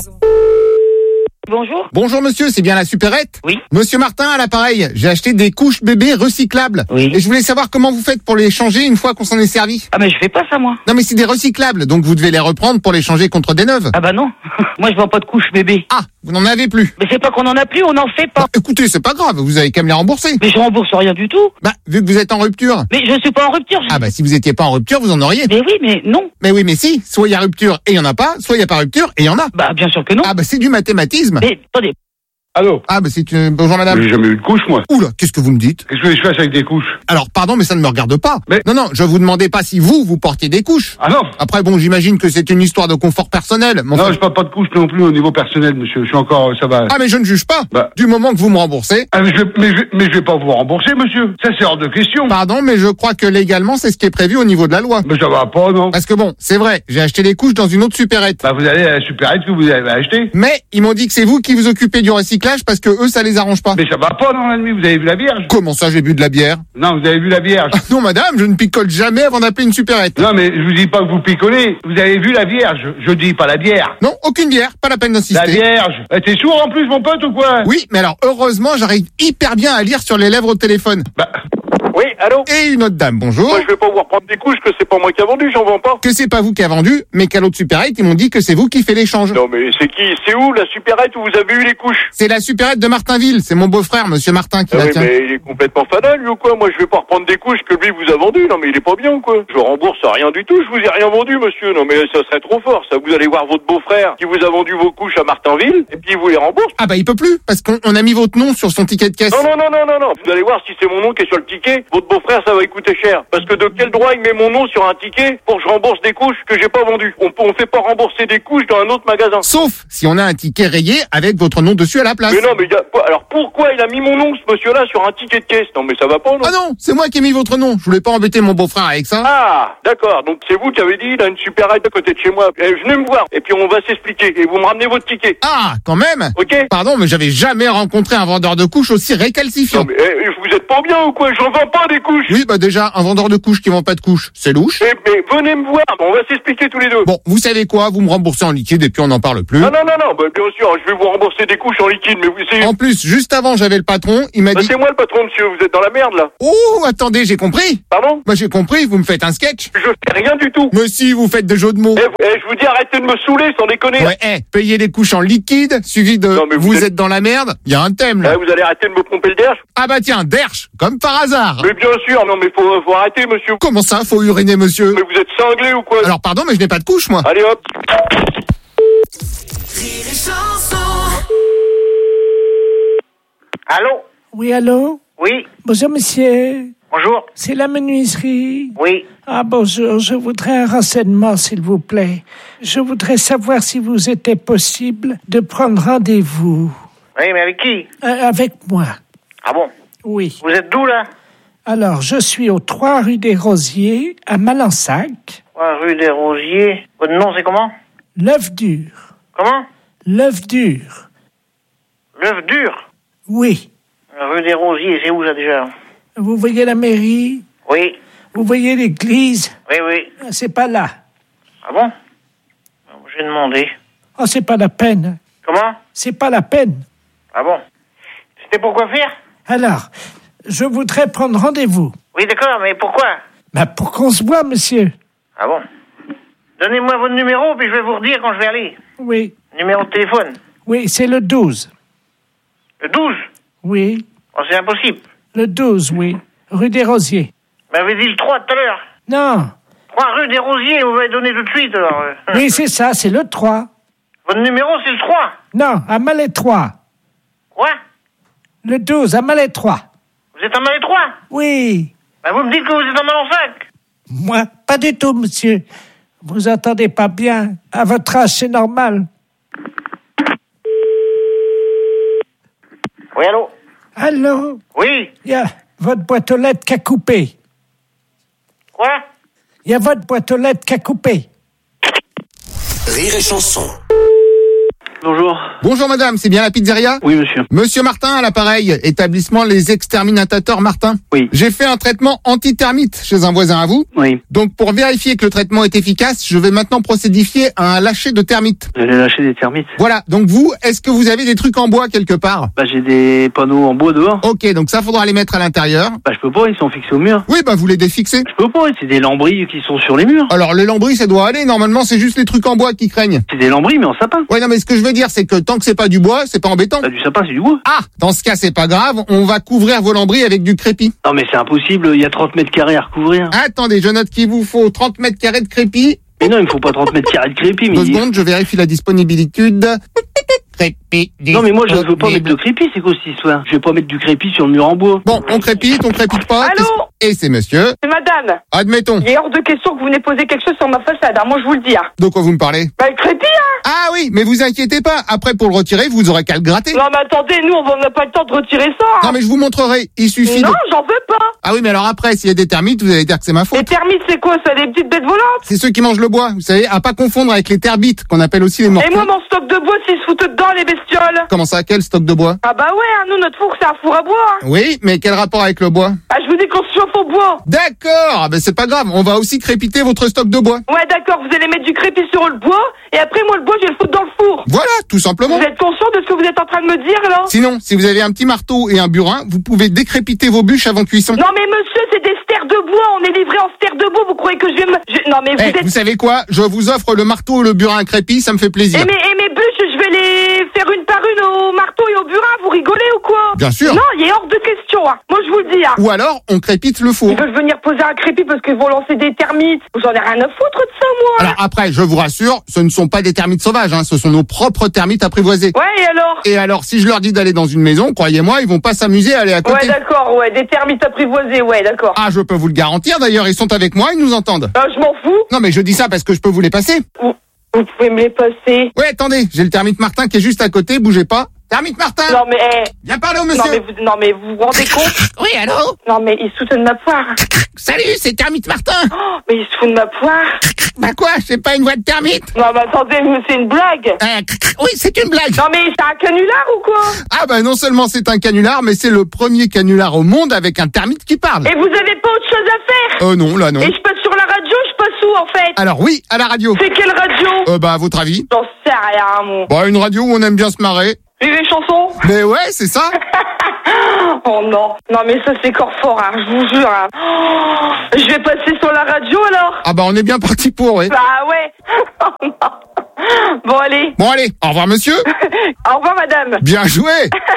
Bonjour. Bonjour monsieur, c'est bien la supérette? Oui. Monsieur Martin à l'appareil, j'ai acheté des couches bébés recyclables. Oui. Et je voulais savoir comment vous faites pour les changer une fois qu'on s'en est servi. Ah mais je fais pas ça moi. Non mais c'est des recyclables, donc vous devez les reprendre pour les changer contre des neuves. Ah bah non, moi je vends pas de couches bébé. Ah, vous n'en avez plus. Mais c'est pas qu'on en a plus, on en fait pas. Bah, écoutez, c'est pas grave, vous avez qu'à me les rembourser. Mais je rembourse rien du tout. Bah, vu que vous êtes en rupture. Mais je suis pas en rupture. Ah bah si vous étiez pas en rupture, vous en auriez. Mais oui, mais non. Mais oui, mais si, soit il y a rupture et il y en a pas, soit il y a pas rupture et il y en a. Bah bien sûr que non. Ah bah c'est du mathématisme. Mais attendez. Allô? Ah bah c'est une... Bonjour madame. J'ai jamais eu de couche, moi. Oula, qu'est-ce que vous me dites? Qu'est-ce que je fais avec des couches? Alors, pardon, mais ça ne me regarde pas. Mais... Non, je vous demandais pas si vous portiez des couches. Ah non. Après, bon, j'imagine que c'est une histoire de confort personnel. Non, je parle pas de couches non plus au niveau personnel, monsieur. Je suis encore, ça va. Ah, mais je ne juge pas. Bah. Du moment que vous me remboursez. Ah, mais je vais pas vous rembourser, monsieur. Ça, c'est hors de question. Pardon, mais je crois que légalement, c'est ce qui est prévu au niveau de la loi. Mais ça va pas, non? Parce que bon, c'est vrai, j'ai acheté les couches dans une autre supérette. Bah, vous allez à la supérette que vous avez acheté. Mais, ils m'ont dit que c'est vous qui vous occupez du recyclage parce que eux, ça les arrange pas. Mais ça va pas dans la nuit, vous avez vu la Vierge? Comment ça, j'ai bu de la bière? Non, vous avez vu la Vierge. Ah, non, madame, je ne picole jamais avant d'appeler une supérette. Non, mais je vous dis pas que vous picolez. Vous avez vu la Vierge. Je dis pas la bière. Non, aucune bière, pas la peine d'insister. La Vierge. T'es sourd en plus, mon pote, ou quoi? Oui, mais alors, heureusement, j'arrive hyper bien à lire sur les lèvres au téléphone. Bah... Oui, allô? Et une autre dame, bonjour. Moi, je vais pas vous reprendre des couches que c'est pas moi qui a vendu, j'en vends pas. Que c'est pas vous qui a vendu, mais qu'à l'autre supérette, ils m'ont dit que c'est vous qui fait l'échange. Non, mais c'est qui? C'est où la supérette où vous avez eu les couches? C'est la supérette de Martinville, c'est mon beau-frère, monsieur Martin, qui la oui, tient. mais il est complètement fanal, lui, ou quoi? Moi, je vais pas reprendre des couches que lui vous a vendues. Non, mais il est pas bien, ou quoi? Je rembourse rien du tout, je vous ai rien vendu, monsieur. Non, mais ça serait trop fort, ça. Vous allez voir votre beau-frère qui vous a vendu vos couches à Martinville, et puis il vous les rembourse. Ah bah, il peut plus, parce qu'on a mis votre nom sur son ticket de caisse. Non. Vous allez voir si c'est mon nom qui est sur le ticket. Votre votre beau-frère, ça va lui coûter cher. Parce que de quel droit il met mon nom sur un ticket pour que je rembourse des couches que j'ai pas vendues? On fait pas rembourser des couches dans un autre magasin. Sauf si on a un ticket rayé avec votre nom dessus à la place. Mais non, mais alors pourquoi il a mis mon nom, ce monsieur-là, sur un ticket de caisse? Non, mais ça va pas, non? Ah non, c'est moi qui ai mis votre nom. Je voulais pas embêter mon beau-frère avec ça. Ah, d'accord. Donc c'est vous qui avez dit, il a une supérette à côté de chez moi. Venez me voir, et puis on va s'expliquer. Et vous me ramenez votre ticket. Ah, quand même. Ok. Pardon, mais j'avais jamais rencontré un vendeur de couches aussi récalcifiant. Non, mais vous êtes pas bien ou quoi? J'en vends pas des couches. Oui, bah déjà, un vendeur de couches qui vend pas de couches, c'est louche. Mais venez me voir, on va s'expliquer tous les deux. Bon, vous savez quoi? Vous me remboursez en liquide et puis on n'en parle plus. Ah non, bah, bien sûr, je vais vous rembourser des couches en liquide, mais En plus, juste avant, j'avais le patron, il m'a dit... C'est moi le patron, monsieur, vous êtes dans la merde, là. Oh, attendez, j'ai compris. Pardon? Bah j'ai compris, vous me faites un sketch. Je fais rien du tout. Mais si, vous faites des jeux de mots. Je vous dis, arrêtez de me saouler, sans déconner. Ouais, payez les couches en liquide, suivi de... Non, mais vous êtes dans la merde, il y a un thème, là. Vous allez arrêter de me pomper le derche. Ah bah tiens, derche, comme par hasard. Mais bien sûr, non mais faut arrêter, monsieur. Comment ça, faut uriner, monsieur? Mais vous êtes cinglé ou quoi? Alors pardon, mais je n'ai pas de couche, moi. Allez hop. Allô? Oui, allô? Oui. Bonjour, monsieur. Bonjour. C'est la menuiserie? Oui. Ah, bonjour. Je voudrais un renseignement, s'il vous plaît. Je voudrais savoir si vous était possible de prendre rendez-vous. Oui, mais avec qui? Avec moi. Ah bon? Oui. Vous êtes d'où, là? Alors, je suis au 3 rue des Rosiers, à Malensac. 3 rue des Rosiers. Votre nom, c'est comment? L'œuf dur. Comment? L'œuf dur. L'œuf dur? Oui. Rue des Rosiers, c'est où, ça, déjà? Vous voyez la mairie? Oui. Vous voyez l'église? Oui, oui. C'est pas là. Ah bon? J'ai demandé. Oh, c'est pas la peine. Comment? C'est pas la peine. Ah bon? C'était pour quoi faire? Alors, je voudrais prendre rendez-vous. Oui, d'accord, mais pourquoi? Pour qu'on se voit, monsieur. Ah bon? Donnez-moi votre numéro, puis je vais vous redire quand je vais aller. Oui. Numéro de téléphone? Oui, c'est le 12. Le 12? Oui. Oh, c'est impossible. Le 12, oui. Rue des Rosiers. Vous m'avez dit le 3 tout à l'heure. Non. 3 rue des Rosiers, vous m'avez donné tout de suite, alors. Oui, c'est ça, c'est le 3. Votre numéro, c'est le 3? Non, à Malétroit. Quoi? Le 12, à Malétroit. Vous êtes à Malétroit? Oui. Vous me dites que vous êtes à Malensac? Moi, pas du tout, monsieur. Vous entendez pas bien. À votre âge, c'est normal. Oui, allô? Allô? Oui. Il y a votre boîte aux lettres qui a coupé. Quoi? Il y a votre boîte aux lettres qui a coupé. Rire et chanson. Bonjour. Bonjour madame, c'est bien la pizzeria? Oui monsieur. Monsieur Martin à l'appareil, établissement Les Exterminateurs Martin. Oui. J'ai fait un traitement anti-termite chez un voisin à vous. Oui. Donc pour vérifier que le traitement est efficace, je vais maintenant procédifier à un lâcher de termites. Vous allez lâcher des termites? Voilà, donc vous, est-ce que vous avez des trucs en bois quelque part? J'ai des panneaux en bois dehors. Ok, donc ça faudra les mettre à l'intérieur. Je peux pas, ils sont fixés au mur. Oui, vous les défixez. Je peux pas, c'est des lambris qui sont sur les murs. Alors les lambris ça doit aller, normalement c'est juste les trucs en bois qui craignent. C'est des lambris mais en sapin. Ouais non mais ce que je veux dire c'est que tant que c'est pas du bois, c'est pas embêtant. Du sapin c'est du bois. Ah, dans ce cas c'est pas grave, on va couvrir vos lambris avec du crépi. Non mais c'est impossible, il y a 30 mètres carrés à recouvrir. Attendez, je note qu'il vous faut 30 mètres carrés de crépi. Mais non, il me faut pas 30 mètres carrés de crépi. 2 secondes, je vérifie la disponibilité. Crépi. Non mais moi je veux pas mettre de crépi, c'est quoi cette histoire? Je vais pas mettre du crépi sur le mur en bois. Bon, on crépite pas. Allô? Et c'est monsieur. C'est madame. Admettons. Il est hors de question que vous venez poser quelque chose sur ma façade, moi je vous le dis. De quoi vous me parlez? Le crépi, Ah oui, mais vous inquiétez pas, après pour le retirer, vous aurez qu'à le gratter. Non mais attendez, nous on n'a pas le temps de retirer ça. Non mais je vous montrerai, il suffit Non, j'en veux pas. Ah oui, mais alors après, s'il y a des termites, vous allez dire que c'est ma faute. Les termites c'est quoi ça, des petites bêtes volantes? C'est ceux qui mangent le bois, vous savez, à pas confondre avec les termites, qu'on appelle aussi les morpions. Et moi mon stock de bois s'ils se foutent dedans les bestioles. Comment ça, quel stock de bois? Ah bah ouais, nous notre four c'est un four à bois. Oui, mais quel rapport avec le bois? Je vous dis qu'on se chauffe au bois. D'accord, c'est pas grave, on va aussi crépiter votre stock de bois. Ouais d'accord, vous allez mettre du crépi sur le bois, et après moi le bois je vais le foutre dans le four. Voilà, tout simplement. Vous êtes conscient de ce que vous êtes en train de me dire là? Sinon, si vous avez un petit marteau et un burin, vous pouvez décrépiter vos bûches avant cuisson. Non mais monsieur, c'est des stères de bois, on est livré en stères de bois, vous croyez que je vais me... Non mais vous êtes... Vous savez quoi? Je vous offre le marteau et le burin crépi, ça me fait plaisir. Et mes bûches, je vais les faire une par une au marteau et au burin, vous rigolez? rigolez ou quoi? Bien sûr. Non, il est hors de question, hein. Moi, je vous le dis, hein. Ou alors, on crépite le four. Ils veulent venir poser un crépi parce qu'ils vont lancer des termites. J'en ai rien à foutre de ça, moi. Alors après, je vous rassure, ce ne sont pas des termites sauvages, hein, ce sont nos propres termites apprivoisés. Ouais, et alors? Et alors, si je leur dis d'aller dans une maison, croyez-moi, ils vont pas s'amuser à aller à côté. Ouais, d'accord, ouais, des termites apprivoisés, ouais, d'accord. Ah, je peux vous le garantir, d'ailleurs, ils sont avec moi, ils nous entendent. Je m'en fous. Non, mais je dis ça parce que je peux vous les passer. Vous pouvez me les passer. Ouais, attendez, j'ai le termite Martin qui est juste à côté, bougez pas. Termite Martin! Non, mais, viens parler au monsieur! Non, mais vous vous rendez compte? Oui, allô? Non, mais il se fout de ma poire. Salut, c'est Termite Martin! Oh, mais il se fout de ma poire. Bah quoi, c'est pas une voix de termite? Non, mais attendez, c'est une blague. Oui, c'est une blague. Non, mais c'est un canular ou quoi? Ah bah non seulement c'est un canular, mais c'est le premier canular au monde avec un termite qui parle. Et vous avez pas autre chose à faire? Non, là non. Et je passe sur la radio, je passe où en fait? Alors oui, à la radio. C'est quelle radio? Bah à votre avis? J'en sais rien, mon. Bah une radio où on aime bien se marrer. Et les chansons? Mais ouais, c'est ça. Oh non, non mais ça c'est corps fort, hein, je vous jure. Hein. Oh, je vais passer sur la radio alors. Ah bah on est bien parti pour, oui. Bah ouais. Oh, non. Bon allez. Bon allez, au revoir monsieur. Au revoir madame. Bien joué.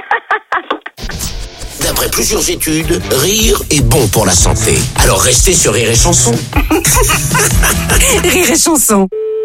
D'après plusieurs études, rire est bon pour la santé. Alors restez sur Rire et Chanson. Rire et Chanson.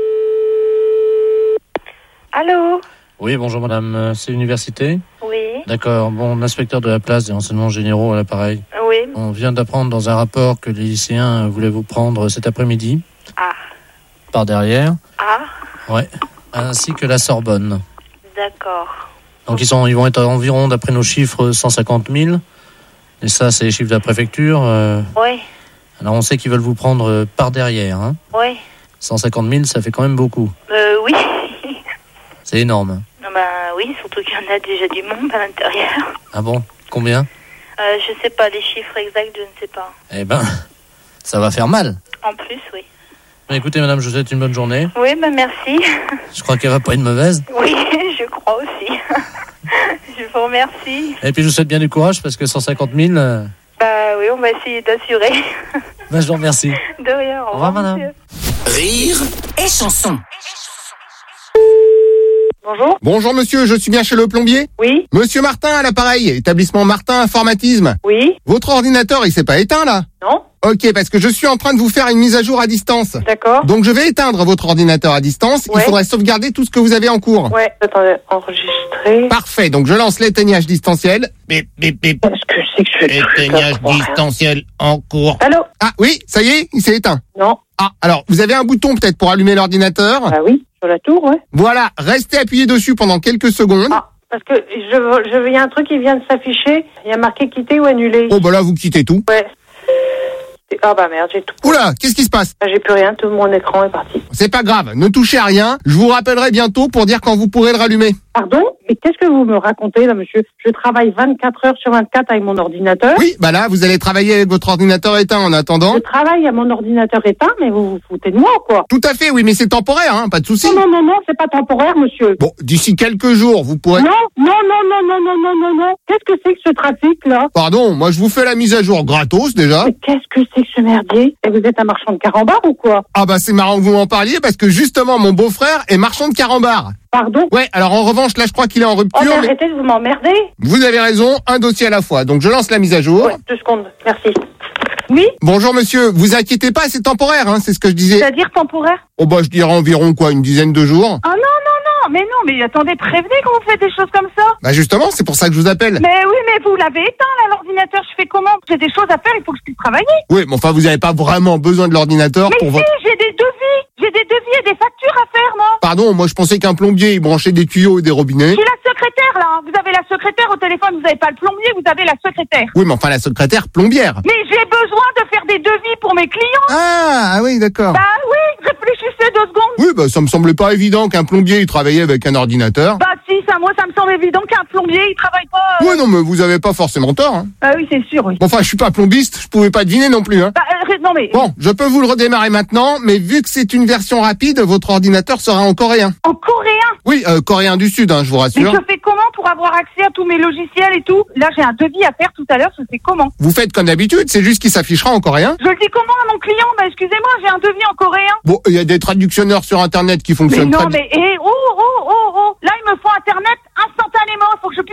Allô? Oui, bonjour madame, c'est l'université? Oui. D'accord, bon, l'inspecteur de la place des renseignements généraux à l'appareil. Oui. On vient d'apprendre dans un rapport que les lycéens voulaient vous prendre cet après-midi. Ah. Par derrière. Ah. Ouais, ainsi que la Sorbonne. D'accord. Donc ils vont être à environ, d'après nos chiffres, 150 000. Et ça, c'est les chiffres de la préfecture. Oui. Alors on sait qu'ils veulent vous prendre par derrière. Hein. Oui. 150 000, ça fait quand même beaucoup. Oui. C'est énorme. Non, bah oui, surtout qu'il y en a déjà du monde à l'intérieur. Ah bon? Combien? Je sais pas les chiffres exacts, je ne sais pas. Eh ben, ça va faire mal. En plus, oui. Écoutez madame, je vous souhaite une bonne journée. Oui, bah merci. Je crois qu'elle va pas être mauvaise. Oui, je crois aussi. Je vous remercie. Et puis je vous souhaite bien du courage parce que 150 000... Bah oui, on va essayer d'assurer. Ben, je vous remercie. De rien, au revoir madame. Monsieur. Rire et Chanson. Bonjour. Bonjour monsieur, je suis bien chez le plombier? Oui. Monsieur Martin à l'appareil, établissement Martin Informatisme. Oui. Votre ordinateur, il s'est pas éteint là? Non. Ok, parce que je suis en train de vous faire une mise à jour à distance. D'accord. Donc je vais éteindre votre ordinateur à distance. Ouais. Il faudrait sauvegarder tout ce que vous avez en cours. Ouais, attendez, enregistrer. Parfait, donc je lance l'éteignage distanciel. Bip, bip, bip. Qu'est-ce que c'est que je fais? Éteignage distanciel en cours. Allô? Ah oui, ça y est, il s'est éteint. Non. Ah, alors, vous avez un bouton peut-être pour allumer l'ordinateur? Ah oui, sur la tour, ouais. Voilà, restez appuyé dessus pendant quelques secondes. Ah, parce que il y a un truc qui vient de s'afficher. Il y a marqué quitter ou annuler. Oh bah là, vous quittez tout. Ouais. Ah bah merde, j'ai tout. Oula, qu'est-ce qui se passe? J'ai plus rien, tout mon écran est parti. C'est pas grave, ne touchez à rien. Je vous rappellerai bientôt pour dire quand vous pourrez le rallumer. Pardon? Mais qu'est-ce que vous me racontez là, monsieur? Je travaille 24 heures sur 24 avec mon ordinateur. Oui, bah là, vous allez travailler avec votre ordinateur éteint en attendant. Je travaille à mon ordinateur éteint, mais vous vous foutez de moi, quoi. Tout à fait, oui, mais c'est temporaire, hein, pas de souci. Non, c'est pas temporaire, monsieur. Bon, d'ici quelques jours, vous pourrez... Non. Qu'est-ce que c'est que ce trafic, là? Pardon, moi je vous fais la mise à jour gratos, déjà. Mais qu'est-ce que c'est que ce merdier? Et vous êtes un marchand de carambar ou quoi? Ah bah c'est marrant que vous m'en parliez, parce que justement, mon beau-frère est marchand de carambar. Pardon? Ouais, alors en revanche, là je crois qu'il est en rupture. Oh, mais mais... arrêtez de vous m'emmerder. Vous avez raison, un dossier à la fois. Donc je lance la mise à jour. Ouais, 2 secondes, merci. Oui? Bonjour monsieur, vous inquiétez pas, c'est temporaire, hein, c'est ce que je disais. C'est-à-dire temporaire? Oh bah je dirais environ quoi, une dizaine de jours. Ah non, mais attendez, prévenez quand vous faites des choses comme ça. Bah justement, c'est pour ça que je vous appelle. Mais oui, mais vous l'avez éteint là, l'ordinateur, je fais comment? J'ai des choses à faire, il faut que je puisse travailler. Oui, mais enfin vous n'avez pas vraiment besoin de l'ordinateur Mais pour si, votre... j'ai des devis et des factures à faire, non? Pardon, moi je pensais qu'un plombier il branchait des tuyaux et des robinets. Je suis la secrétaire là, hein. Vous avez la secrétaire au téléphone, vous n'avez pas le plombier, vous avez la secrétaire. Oui, mais enfin la secrétaire plombière. Mais j'ai besoin de faire des devis pour mes clients. Ah oui, d'accord. Bah oui, réfléchissez 2 secondes. Oui, bah ça me semblait pas évident qu'un plombier il travaillait avec un ordinateur. Bah si, moi ça me semble évident qu'un plombier il travaille pas. Oui, non, mais vous avez pas forcément tort. Hein. Ah oui, c'est sûr, oui. Bon, enfin, je suis pas plombiste, je pouvais pas deviner non plus. Hein. Bah non mais. Bon, je peux vous le redémarrer maintenant, mais vu que c'est une version rapide, votre ordinateur sera en coréen. En coréen? Oui, coréen du Sud, hein, je vous rassure. Mais je fais comment pour avoir accès à tous mes logiciels et tout? Là, j'ai un devis à faire tout à l'heure, je fais comment? Vous faites comme d'habitude, c'est juste qu'il s'affichera en coréen. Je le dis comment à mon client? Bah excusez-moi, j'ai un devis en coréen. Bon, il y a des traductionneurs sur Internet qui fonctionnent mais non, très bien. mais là, il me faut Internet instantanément, il faut que je puisse travailler.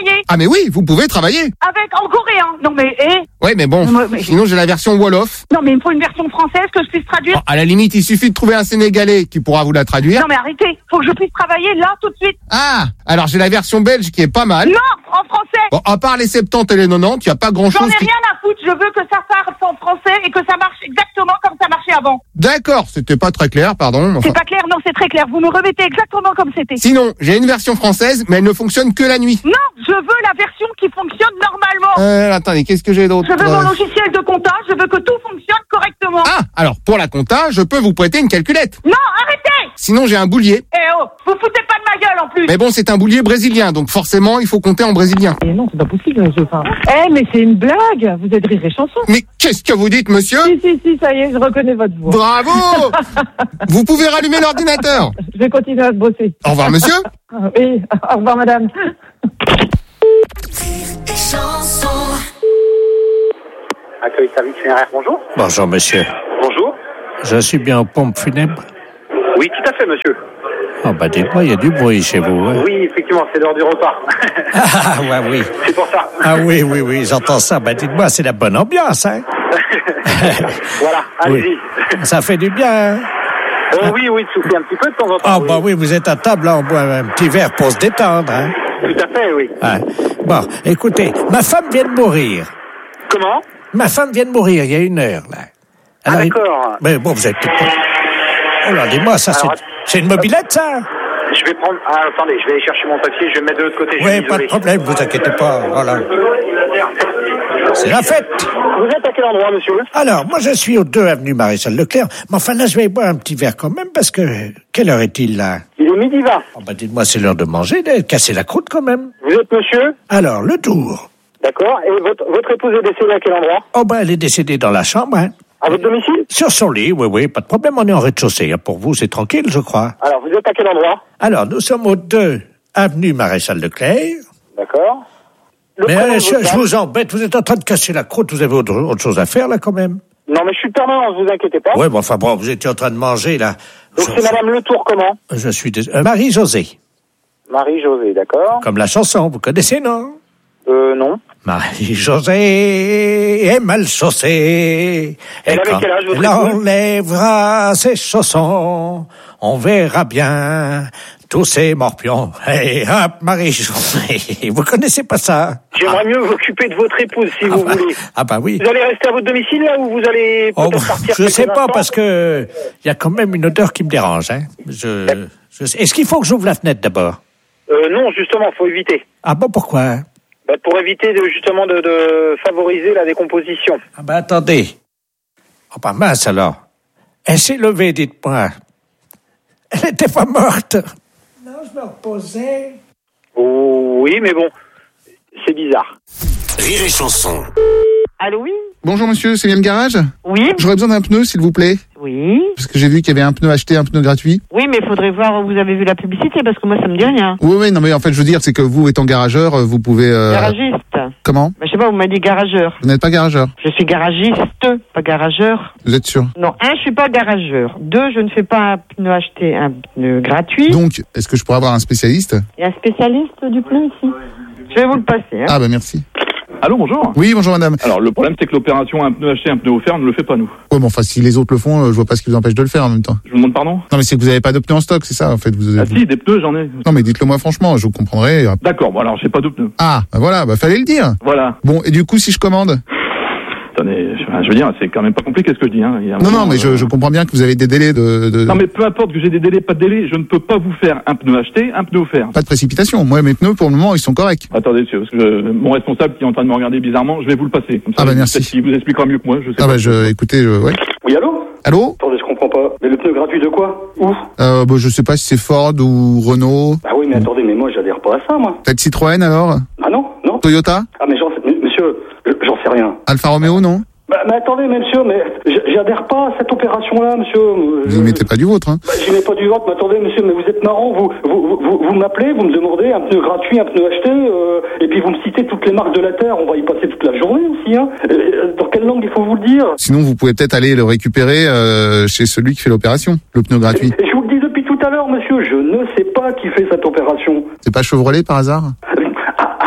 travailler. Ah mais oui, vous pouvez travailler. En coréen. Non mais, Ouais, mais bon, sinon j'ai la version Wolof. Non mais il me faut une version française que je puisse traduire. Bon, à la limite, il suffit de trouver un Sénégalais qui pourra vous la traduire. Non mais arrêtez, faut que je puisse travailler là tout de suite. Ah, alors j'ai la version belge qui est pas mal. Non, en français. Bon, à part les 70 et les 90, il y a pas grand-chose. J'en ai rien à foutre, je veux que ça parte en français et que ça marche exactement comme ça marchait avant. D'accord, c'était pas très clair, pardon. C'est pas clair, non, c'est très clair. Vous me remettez exactement comme c'était. Sinon, j'ai une version française, mais elle ne fonctionne que la nuit. Non, je veux la version qui fonctionne normalement. Attendez, qu'est-ce que j'ai d'autre? Je veux mon logiciel de compta, je veux que tout fonctionne correctement. Ah, alors pour la compta, je peux vous prêter une calculette. Non, arrêtez. Sinon, j'ai un boulier. Vous foutez pas de ma gueule en plus. Mais bon, c'est un boulier brésilien, donc forcément, il faut compter en brésilien. Non, c'est pas possible. Mais c'est une blague. Vous êtes Rire et Chanson. Mais qu'est-ce que vous dites, monsieur? Si, ça y est, je reconnais votre voix. Bravo. Vous pouvez rallumer l'ordinateur. Je vais continuer à bosser. Au revoir, monsieur. Oui, au revoir, madame. Accueil service funéraire, bonjour. Bonjour, monsieur. Bonjour. Je suis bien aux pompes funèbres. Oui, tout à fait, monsieur. Oh, bah, dites-moi, il y a du bruit chez vous, hein? Oui, effectivement, c'est l'heure du repas. Ah, ouais, oui. C'est pour ça. Ah, oui, j'entends ça. Bah, dites-moi, c'est la bonne ambiance, hein? Voilà, allez-y. Oui. Ça fait du bien, hein? Oui, de souffler un petit peu de temps en temps. Oh, bah oui, vous êtes à table, là, on boit un petit verre pour se détendre, hein? Tout à fait, oui. Ah. Bon, écoutez, ma femme vient de mourir. Comment? Ma femme vient de mourir il y a 1 heure, là. Alors, d'accord. Mais bon, vous êtes tout... Oh là, dis-moi, ça, c'est une mobilette, ça? Je vais prendre... Ah, attendez, je vais aller chercher mon papier, je vais me mettre de l'autre côté. Oui, pas de problème, vous inquiétez pas, voilà. C'est la fête. Vous êtes à quel endroit, monsieur? Alors, moi, je suis au 2 avenue Maréchal Leclerc, mais enfin, là, je vais boire un petit verre quand même, parce que... Quelle heure est-il, là? Il est midi 20. Oh, bah, dites-moi, c'est l'heure de manger, de casser la croûte, quand même. Vous êtes monsieur? Alors, le tour. D'accord, et votre épouse est décédée à quel endroit? Oh, ben, elle est décédée dans la chambre, hein. À votre domicile? Sur son lit, oui, pas de problème, on est en rez-de-chaussée. Hein. Pour vous, c'est tranquille, je crois. Alors, vous êtes à quel endroit? Alors, nous sommes au 2 avenue Maréchal Leclerc. D'accord. Mais je vous embête, vous êtes en train de casser la croûte, vous avez autre chose à faire, là, quand même? Non, mais je suis permanent, ne vous inquiétez pas. Oui, bon, enfin, bon, vous étiez en train de manger, là. Donc, c'est Madame Le Tour, comment? Je suis désolé. Marie-Josée. Marie-Josée, d'accord. Comme la chanson, vous connaissez, non? Non. Marie-Josée est mal chaussée. Elle avait quel âge, votre elle enlèvera ses chaussons, on verra bien tous ces morpions. Et hop, Marie-Josée. Vous connaissez pas ça? J'aimerais mieux vous occuper de votre épouse, si vous voulez. Ah bah oui. Vous allez rester à votre domicile, là, ou vous allez peut-être partir? Je sais pas, parce que il y a quand même une odeur qui me dérange, hein. Est-ce qu'il faut que j'ouvre la fenêtre d'abord? Non, justement, faut éviter. Ah bon, pourquoi? Pour éviter justement de favoriser la décomposition. Ah ben attendez. Oh bah mince alors. Elle s'est levée, dites-moi. Elle n'était pas morte. Non, je me reposais. Oh, oui, mais bon, c'est bizarre. Rire et Chanson. Allô, oui? Bonjour monsieur, c'est bien le garage? Oui. J'aurais besoin d'un pneu, s'il vous plaît. Oui. Parce que j'ai vu qu'il y avait un pneu acheté, un pneu gratuit. Oui, mais il faudrait voir où vous avez vu la publicité, parce que moi, ça me dit rien. Oui, non mais en fait, je veux dire, c'est que vous, étant garageur, vous pouvez... Garagiste. Comment? Je sais pas, vous m'avez dit garageur. Vous n'êtes pas garageur? Je suis garagiste, pas garageur. Vous êtes sûr? Non, 1, je suis pas garageur. 2, je ne fais pas un pneu acheté, un pneu gratuit. Donc, est-ce que je pourrais avoir un spécialiste? Il y a un spécialiste du pneu ici. Je vais vous le passer. Hein. Ah bah merci. Allô, bonjour. Oui, bonjour madame. Alors, le problème, c'est que l'opération un pneu acheté, un pneu offert, on ne le fait pas, nous. Ouais, mais enfin, si les autres le font, je vois pas ce qui vous empêche de le faire en même temps. Je vous demande pardon? Non, mais c'est que vous avez pas de pneus en stock, c'est ça, en fait. Si, des pneus, j'en ai. Non, mais dites-le moi franchement, je vous comprendrai. D'accord, bon, alors, j'ai pas de pneus. Ah, bah voilà, fallait le dire. Voilà. Bon, et du coup, si je commande? Attendez, je veux dire, c'est quand même pas compliqué ce que je dis, hein. Non, mais je comprends bien que vous avez des délais de... Non, mais peu importe que j'ai des délais, pas de délais, je ne peux pas vous faire un pneu acheté, un pneu offert. Pas de précipitation. Moi, mes pneus, pour le moment, ils sont corrects. Attendez, monsieur, parce que mon responsable qui est en train de me regarder bizarrement, je vais vous le passer. Comme ça, ah bah merci. Il vous expliquera mieux que moi, je sais pas. Ah bah écoutez, ouais. Oui, allô? Allô? Attendez, je comprends pas. Mais le pneu gratuit de quoi? Où? Je sais pas si c'est Ford ou Renault. Ah oui, mais attendez, mais moi, j'adhère pas à ça, moi. Peut-être Citroën, alors? Ah non? Toyota? Ah mais monsieur, j'en sais rien. Alfa Romeo, non? Mais attendez, monsieur, mais j'adhère pas à cette opération-là, monsieur. Vous n'y mettez pas du vôtre, hein? J'y mets pas du vôtre, mais attendez, monsieur, mais vous êtes marrant, vous m'appelez, vous me demandez un pneu gratuit, un pneu acheté, et puis vous me citez toutes les marques de la Terre, on va y passer toute la journée aussi, hein. Dans quelle langue il faut vous le dire? Sinon, vous pouvez peut-être aller le récupérer chez celui qui fait l'opération, le pneu gratuit. Et je vous le dis depuis tout à l'heure, monsieur, je ne sais pas qui fait cette opération. C'est pas Chevrolet, par hasard?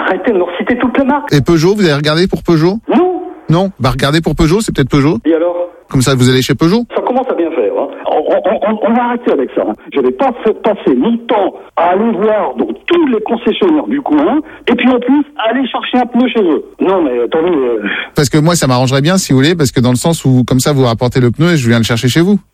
arrêtez de me reciter toutes les marques. Et Peugeot, vous avez regardé pour Peugeot? Non. Bah regardez pour Peugeot, c'est peut-être Peugeot. Et alors? Comme ça, vous allez chez Peugeot. Ça commence à bien faire. Hein. On va arrêter avec ça. Hein. Je vais pas passer mon temps à aller voir dans tous les concessionnaires du coin, et puis en plus, aller chercher un pneu chez eux. Non, mais attendez... Parce que moi, ça m'arrangerait bien, si vous voulez, parce que dans le sens où, comme ça, vous rapportez le pneu et je viens le chercher chez vous.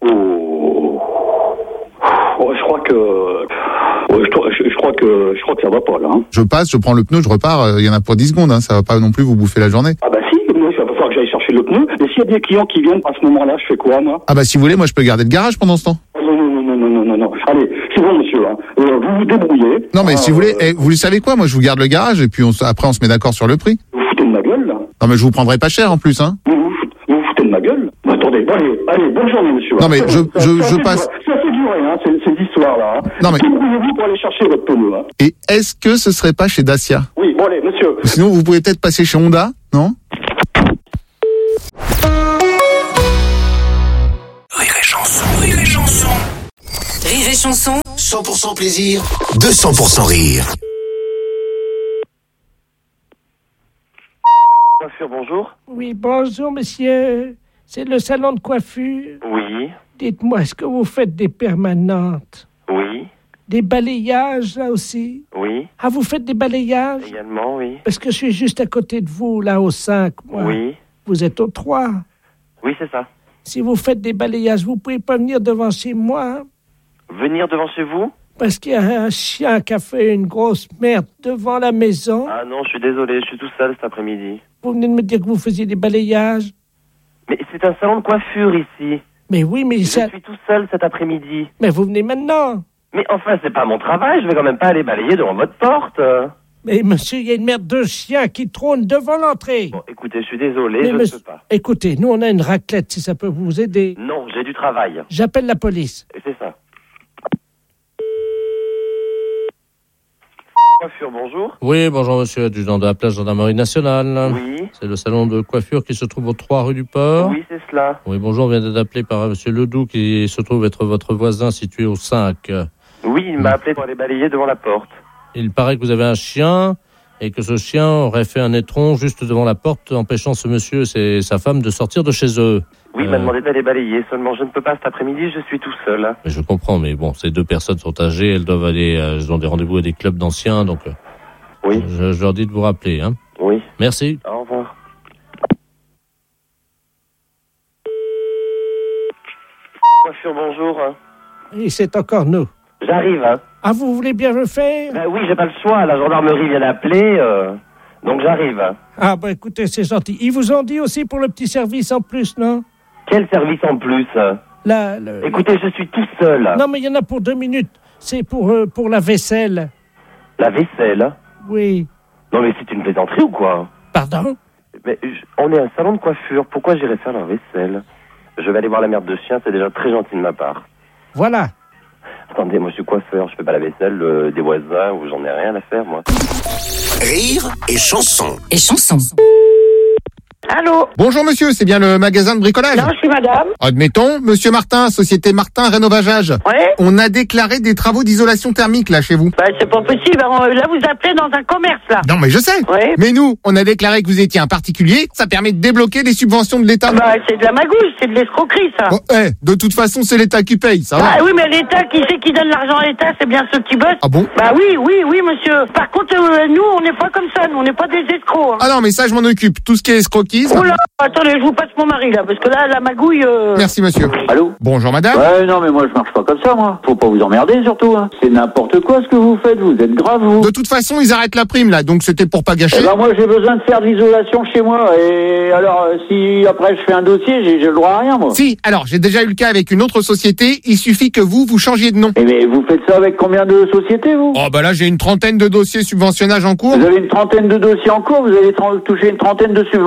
Je crois que... Je crois que ça va pas, là. Hein. Je passe, je prends le pneu, je repars, il y en a pour 10 secondes, hein, ça va pas non plus vous bouffer la journée. Ah bah si, moi, il va falloir que j'aille chercher le pneu. Et s'il y a des clients qui viennent à ce moment-là, je fais quoi, moi? Ah bah si vous voulez, moi je peux garder le garage pendant ce temps. Non. Allez, c'est bon, monsieur. Hein. Vous vous débrouillez. Non mais si vous voulez, vous le savez quoi, moi je vous garde le garage et puis après on se met d'accord sur le prix. Vous foutez de ma gueule, là? Non mais je vous prendrai pas cher en plus, hein. Vous vous foutez de ma gueule? Bah, attendez, bon, allez, bonne journée, monsieur. Non mais je passe... Ça fait durer, hein, ces histoires-là. Hein. Non mais... Débrouillez-vous pour aller chercher votre pneu, hein. Et est-ce que ce serait pas chez Dacia? Oui, bon allez, monsieur. Sinon vous pouvez peut-être passer chez Honda, non? Rire et chanson, rire et chanson. Rire et chanson. 100% plaisir, 200% rire. Coiffure, bonjour. Oui, bonjour, monsieur. C'est le salon de coiffure. Oui. Dites-moi, est-ce que vous faites des permanentes? Oui. Des balayages, là aussi? Oui. Ah, vous faites des balayages? Également, oui. Parce que je suis juste à côté de vous, là, au 5, moi. Oui. Vous êtes au 3. Oui, c'est ça. Si vous faites des balayages, vous pouvez pas venir devant chez moi, hein? Venir devant chez vous? Parce qu'il y a un chien qui a fait une grosse merde devant la maison. Ah non, je suis désolé, je suis tout seul cet après-midi. Vous venez de me dire que vous faisiez des balayages. Mais c'est un salon de coiffure ici. Mais oui, mais je ça... suis tout seul cet après-midi. Mais vous venez maintenant. Mais enfin, c'est pas mon travail, je vais quand même pas aller balayer devant votre porte. Mais monsieur, il y a une merde de chien qui trône devant l'entrée. Bon, écoutez, je suis désolé, je ne peux pas. Écoutez, nous on a une raclette, si ça peut vous aider. Non, j'ai du travail. J'appelle la police. Et c'est ça. Coiffure, bonjour. Oui, bonjour monsieur, adjudant de la place gendarmerie nationale. Oui. C'est le salon de coiffure qui se trouve au 3 rue du Port. Oui, c'est cela. Oui, bonjour, on vient d'être appelé par monsieur Ledoux qui se trouve être votre voisin situé au 5. Oui, il m'a appelé pour aller balayer devant la porte. Il paraît que vous avez un chien et que ce chien aurait fait un étron juste devant la porte, empêchant ce monsieur et sa femme de sortir de chez eux. Oui, il m'a demandé d'aller balayer, seulement je ne peux pas cet après-midi, je suis tout seul. Mais je comprends, mais bon, ces deux personnes sont âgées, elles doivent aller, elles ont des rendez-vous à des clubs d'anciens, donc oui. Je leur dis de vous rappeler. Hein. Oui. Merci. Au revoir. Coiffure, bonjour. Et c'est encore nous. J'arrive, hein. Ah, vous voulez bien le faire? Ben oui, j'ai pas le choix, la gendarmerie vient d'appeler, donc j'arrive. Ah, bah écoutez, c'est gentil. Ils vous ont dit aussi pour le petit service en plus, non? Quel service en plus? Écoutez, je suis tout seul. Non, mais il y en a pour 2 minutes. C'est pour la vaisselle. La vaisselle? Oui. Non, mais c'est une plaisanterie ou quoi? Pardon? Mais on est un salon de coiffure, pourquoi j'irais faire la vaisselle? Je vais aller voir la merde de chien, c'est déjà très gentil de ma part. Voilà. Attendez, moi je suis coiffeur, je fais pas la vaisselle des voisins ou j'en ai rien à faire, moi. Rire et chanson. Et chanson. Allô? Bonjour monsieur, c'est bien le magasin de bricolage? Non, je suis madame. Admettons, monsieur Martin, société Martin Rénovageage. Ouais. On a déclaré des travaux d'isolation thermique là chez vous. Bah, c'est pas possible, là vous appelez dans un commerce là. Non mais je sais. Ouais. Mais nous, on a déclaré que vous étiez un particulier, ça permet de débloquer des subventions de l'État. Bah, c'est de la magouille, c'est de l'escroquerie ça. Bon, de toute façon, c'est l'État qui paye, ça va. Ah oui, mais l'État, qui c'est qui donne l'argent à l'État? C'est bien ceux qui bossent. Ah bon? Bah oui, monsieur. Par contre, nous, on n'est pas comme ça, nous, on n'est pas des escrocs. Hein. Ah non, mais ça, je m'en occupe. Tout ce qui est escroquisme. Oula, attendez, je vous passe mon mari là, parce que là, la magouille... Merci monsieur. Allô? Bonjour madame. Ouais, non, mais moi, je marche pas comme ça, moi. Faut pas vous emmerder, surtout, hein. C'est n'importe quoi ce que vous faites, vous êtes grave, vous. De toute façon, ils arrêtent la prime, là, donc c'était pour pas gâcher. Eh ben, moi, j'ai besoin de faire de l'isolation chez moi, et alors, si après je fais un dossier, j'ai le droit à rien, moi. Si, alors, j'ai déjà eu le cas avec une autre société, il suffit que vous changiez de nom. Eh mais vous faites ça avec combien de sociétés, vous? Oh, bah là, j'ai une trentaine de dossiers subventionnage en cours. Vous avez une trentaine de dossiers en cours, vous allez toucher une trentaine de subventions sans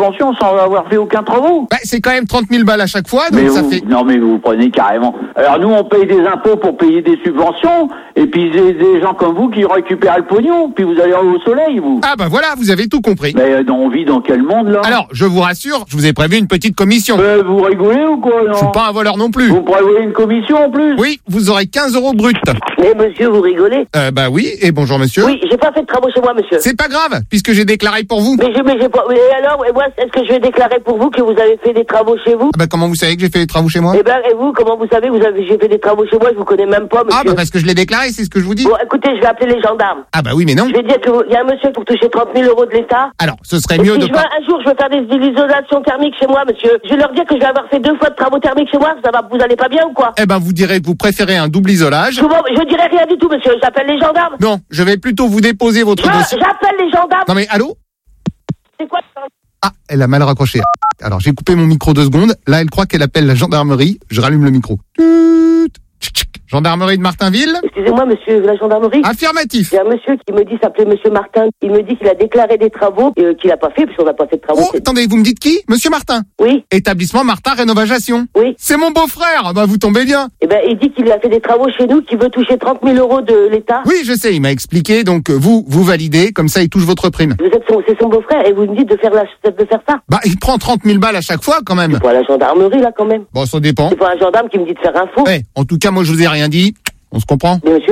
sans avoir fait aucun travaux. Bah, c'est quand même 30 000 balles à chaque fois, donc Mais ça vous, fait... non mais vous prenez carrément. Alors nous on paye des impôts pour payer des subventions, et puis des gens comme vous qui récupèrent le pognon, puis vous allez au soleil, vous. Ah bah voilà, vous avez tout compris. Mais on vit dans quel monde là? Alors, je vous rassure, je vous ai prévu une petite commission. Vous rigolez ou quoi, non? Je suis pas un voleur non plus. Vous prévoyez une commission en plus? Oui, vous aurez 15 € brut. Mais monsieur, vous rigolez? Bah oui, et bonjour monsieur. Oui, j'ai pas fait de travaux chez moi, monsieur. C'est pas grave, puisque j'ai déclaré pour vous. Mais j'ai pas... Et alors, et moi, est-ce que je vais déclarer pour vous que vous avez fait des travaux chez vous? Ah bah comment vous savez que j'ai fait les travaux chez moi? Eh ben, et vous, comment vous savez que j'ai fait des travaux chez moi? Je vous connais même pas, monsieur. Ah bah parce que je l'ai déclaré, c'est ce que je vous dis. Bon, écoutez, je vais appeler les gendarmes. Ah bah oui, mais non. Je vais dire qu'il y a un monsieur pour toucher 30 000 € de l'État. Alors, ce serait Et mieux si de je pas... veux, un jour, je veux faire des isolations thermiques chez moi, monsieur. Je vais leur dire que je vais avoir fait 2 fois de travaux thermiques chez moi. Vous allez pas bien ou quoi? Eh ben, vous direz que vous préférez un double isolage. Je dirai rien du tout, monsieur. J'appelle les gendarmes. Non, je vais plutôt vous déposer votre dossier. J'appelle les gendarmes. Non mais, allô? C'est quoi ça? Ah, elle a mal raccroché. Alors, j'ai coupé mon micro 2 secondes. Là, elle croit qu'elle appelle la gendarmerie. Je rallume le micro. Gendarmerie de Martinville. Excusez-moi, monsieur, la gendarmerie. Affirmatif. Il y a un monsieur qui me dit s'appeler monsieur Martin. Il me dit qu'il a déclaré des travaux qu'il n'a pas fait, puisqu'on n'a pas fait de travaux. Oh, attendez, vous me dites qui? Monsieur Martin? Oui. Établissement Martin Rénovation. Oui. C'est mon beau-frère. Bah, vous tombez bien. Eh ben, il dit qu'il a fait des travaux chez nous, qu'il veut toucher 30 000 € de l'État. Oui, je sais, il m'a expliqué. Donc, vous validez. Comme ça, il touche votre prime. C'est son beau-frère et vous me dites de faire ça. Bah, il prend 30 000 balles à chaque fois, quand même. C'est pas la gendarmerie, là, quand même. Bon, ça dépend. C'est pas un gendarme qui me dit de faire un faux. En tout cas, moi, je vous ai rien dit. On se comprend? Mais monsieur,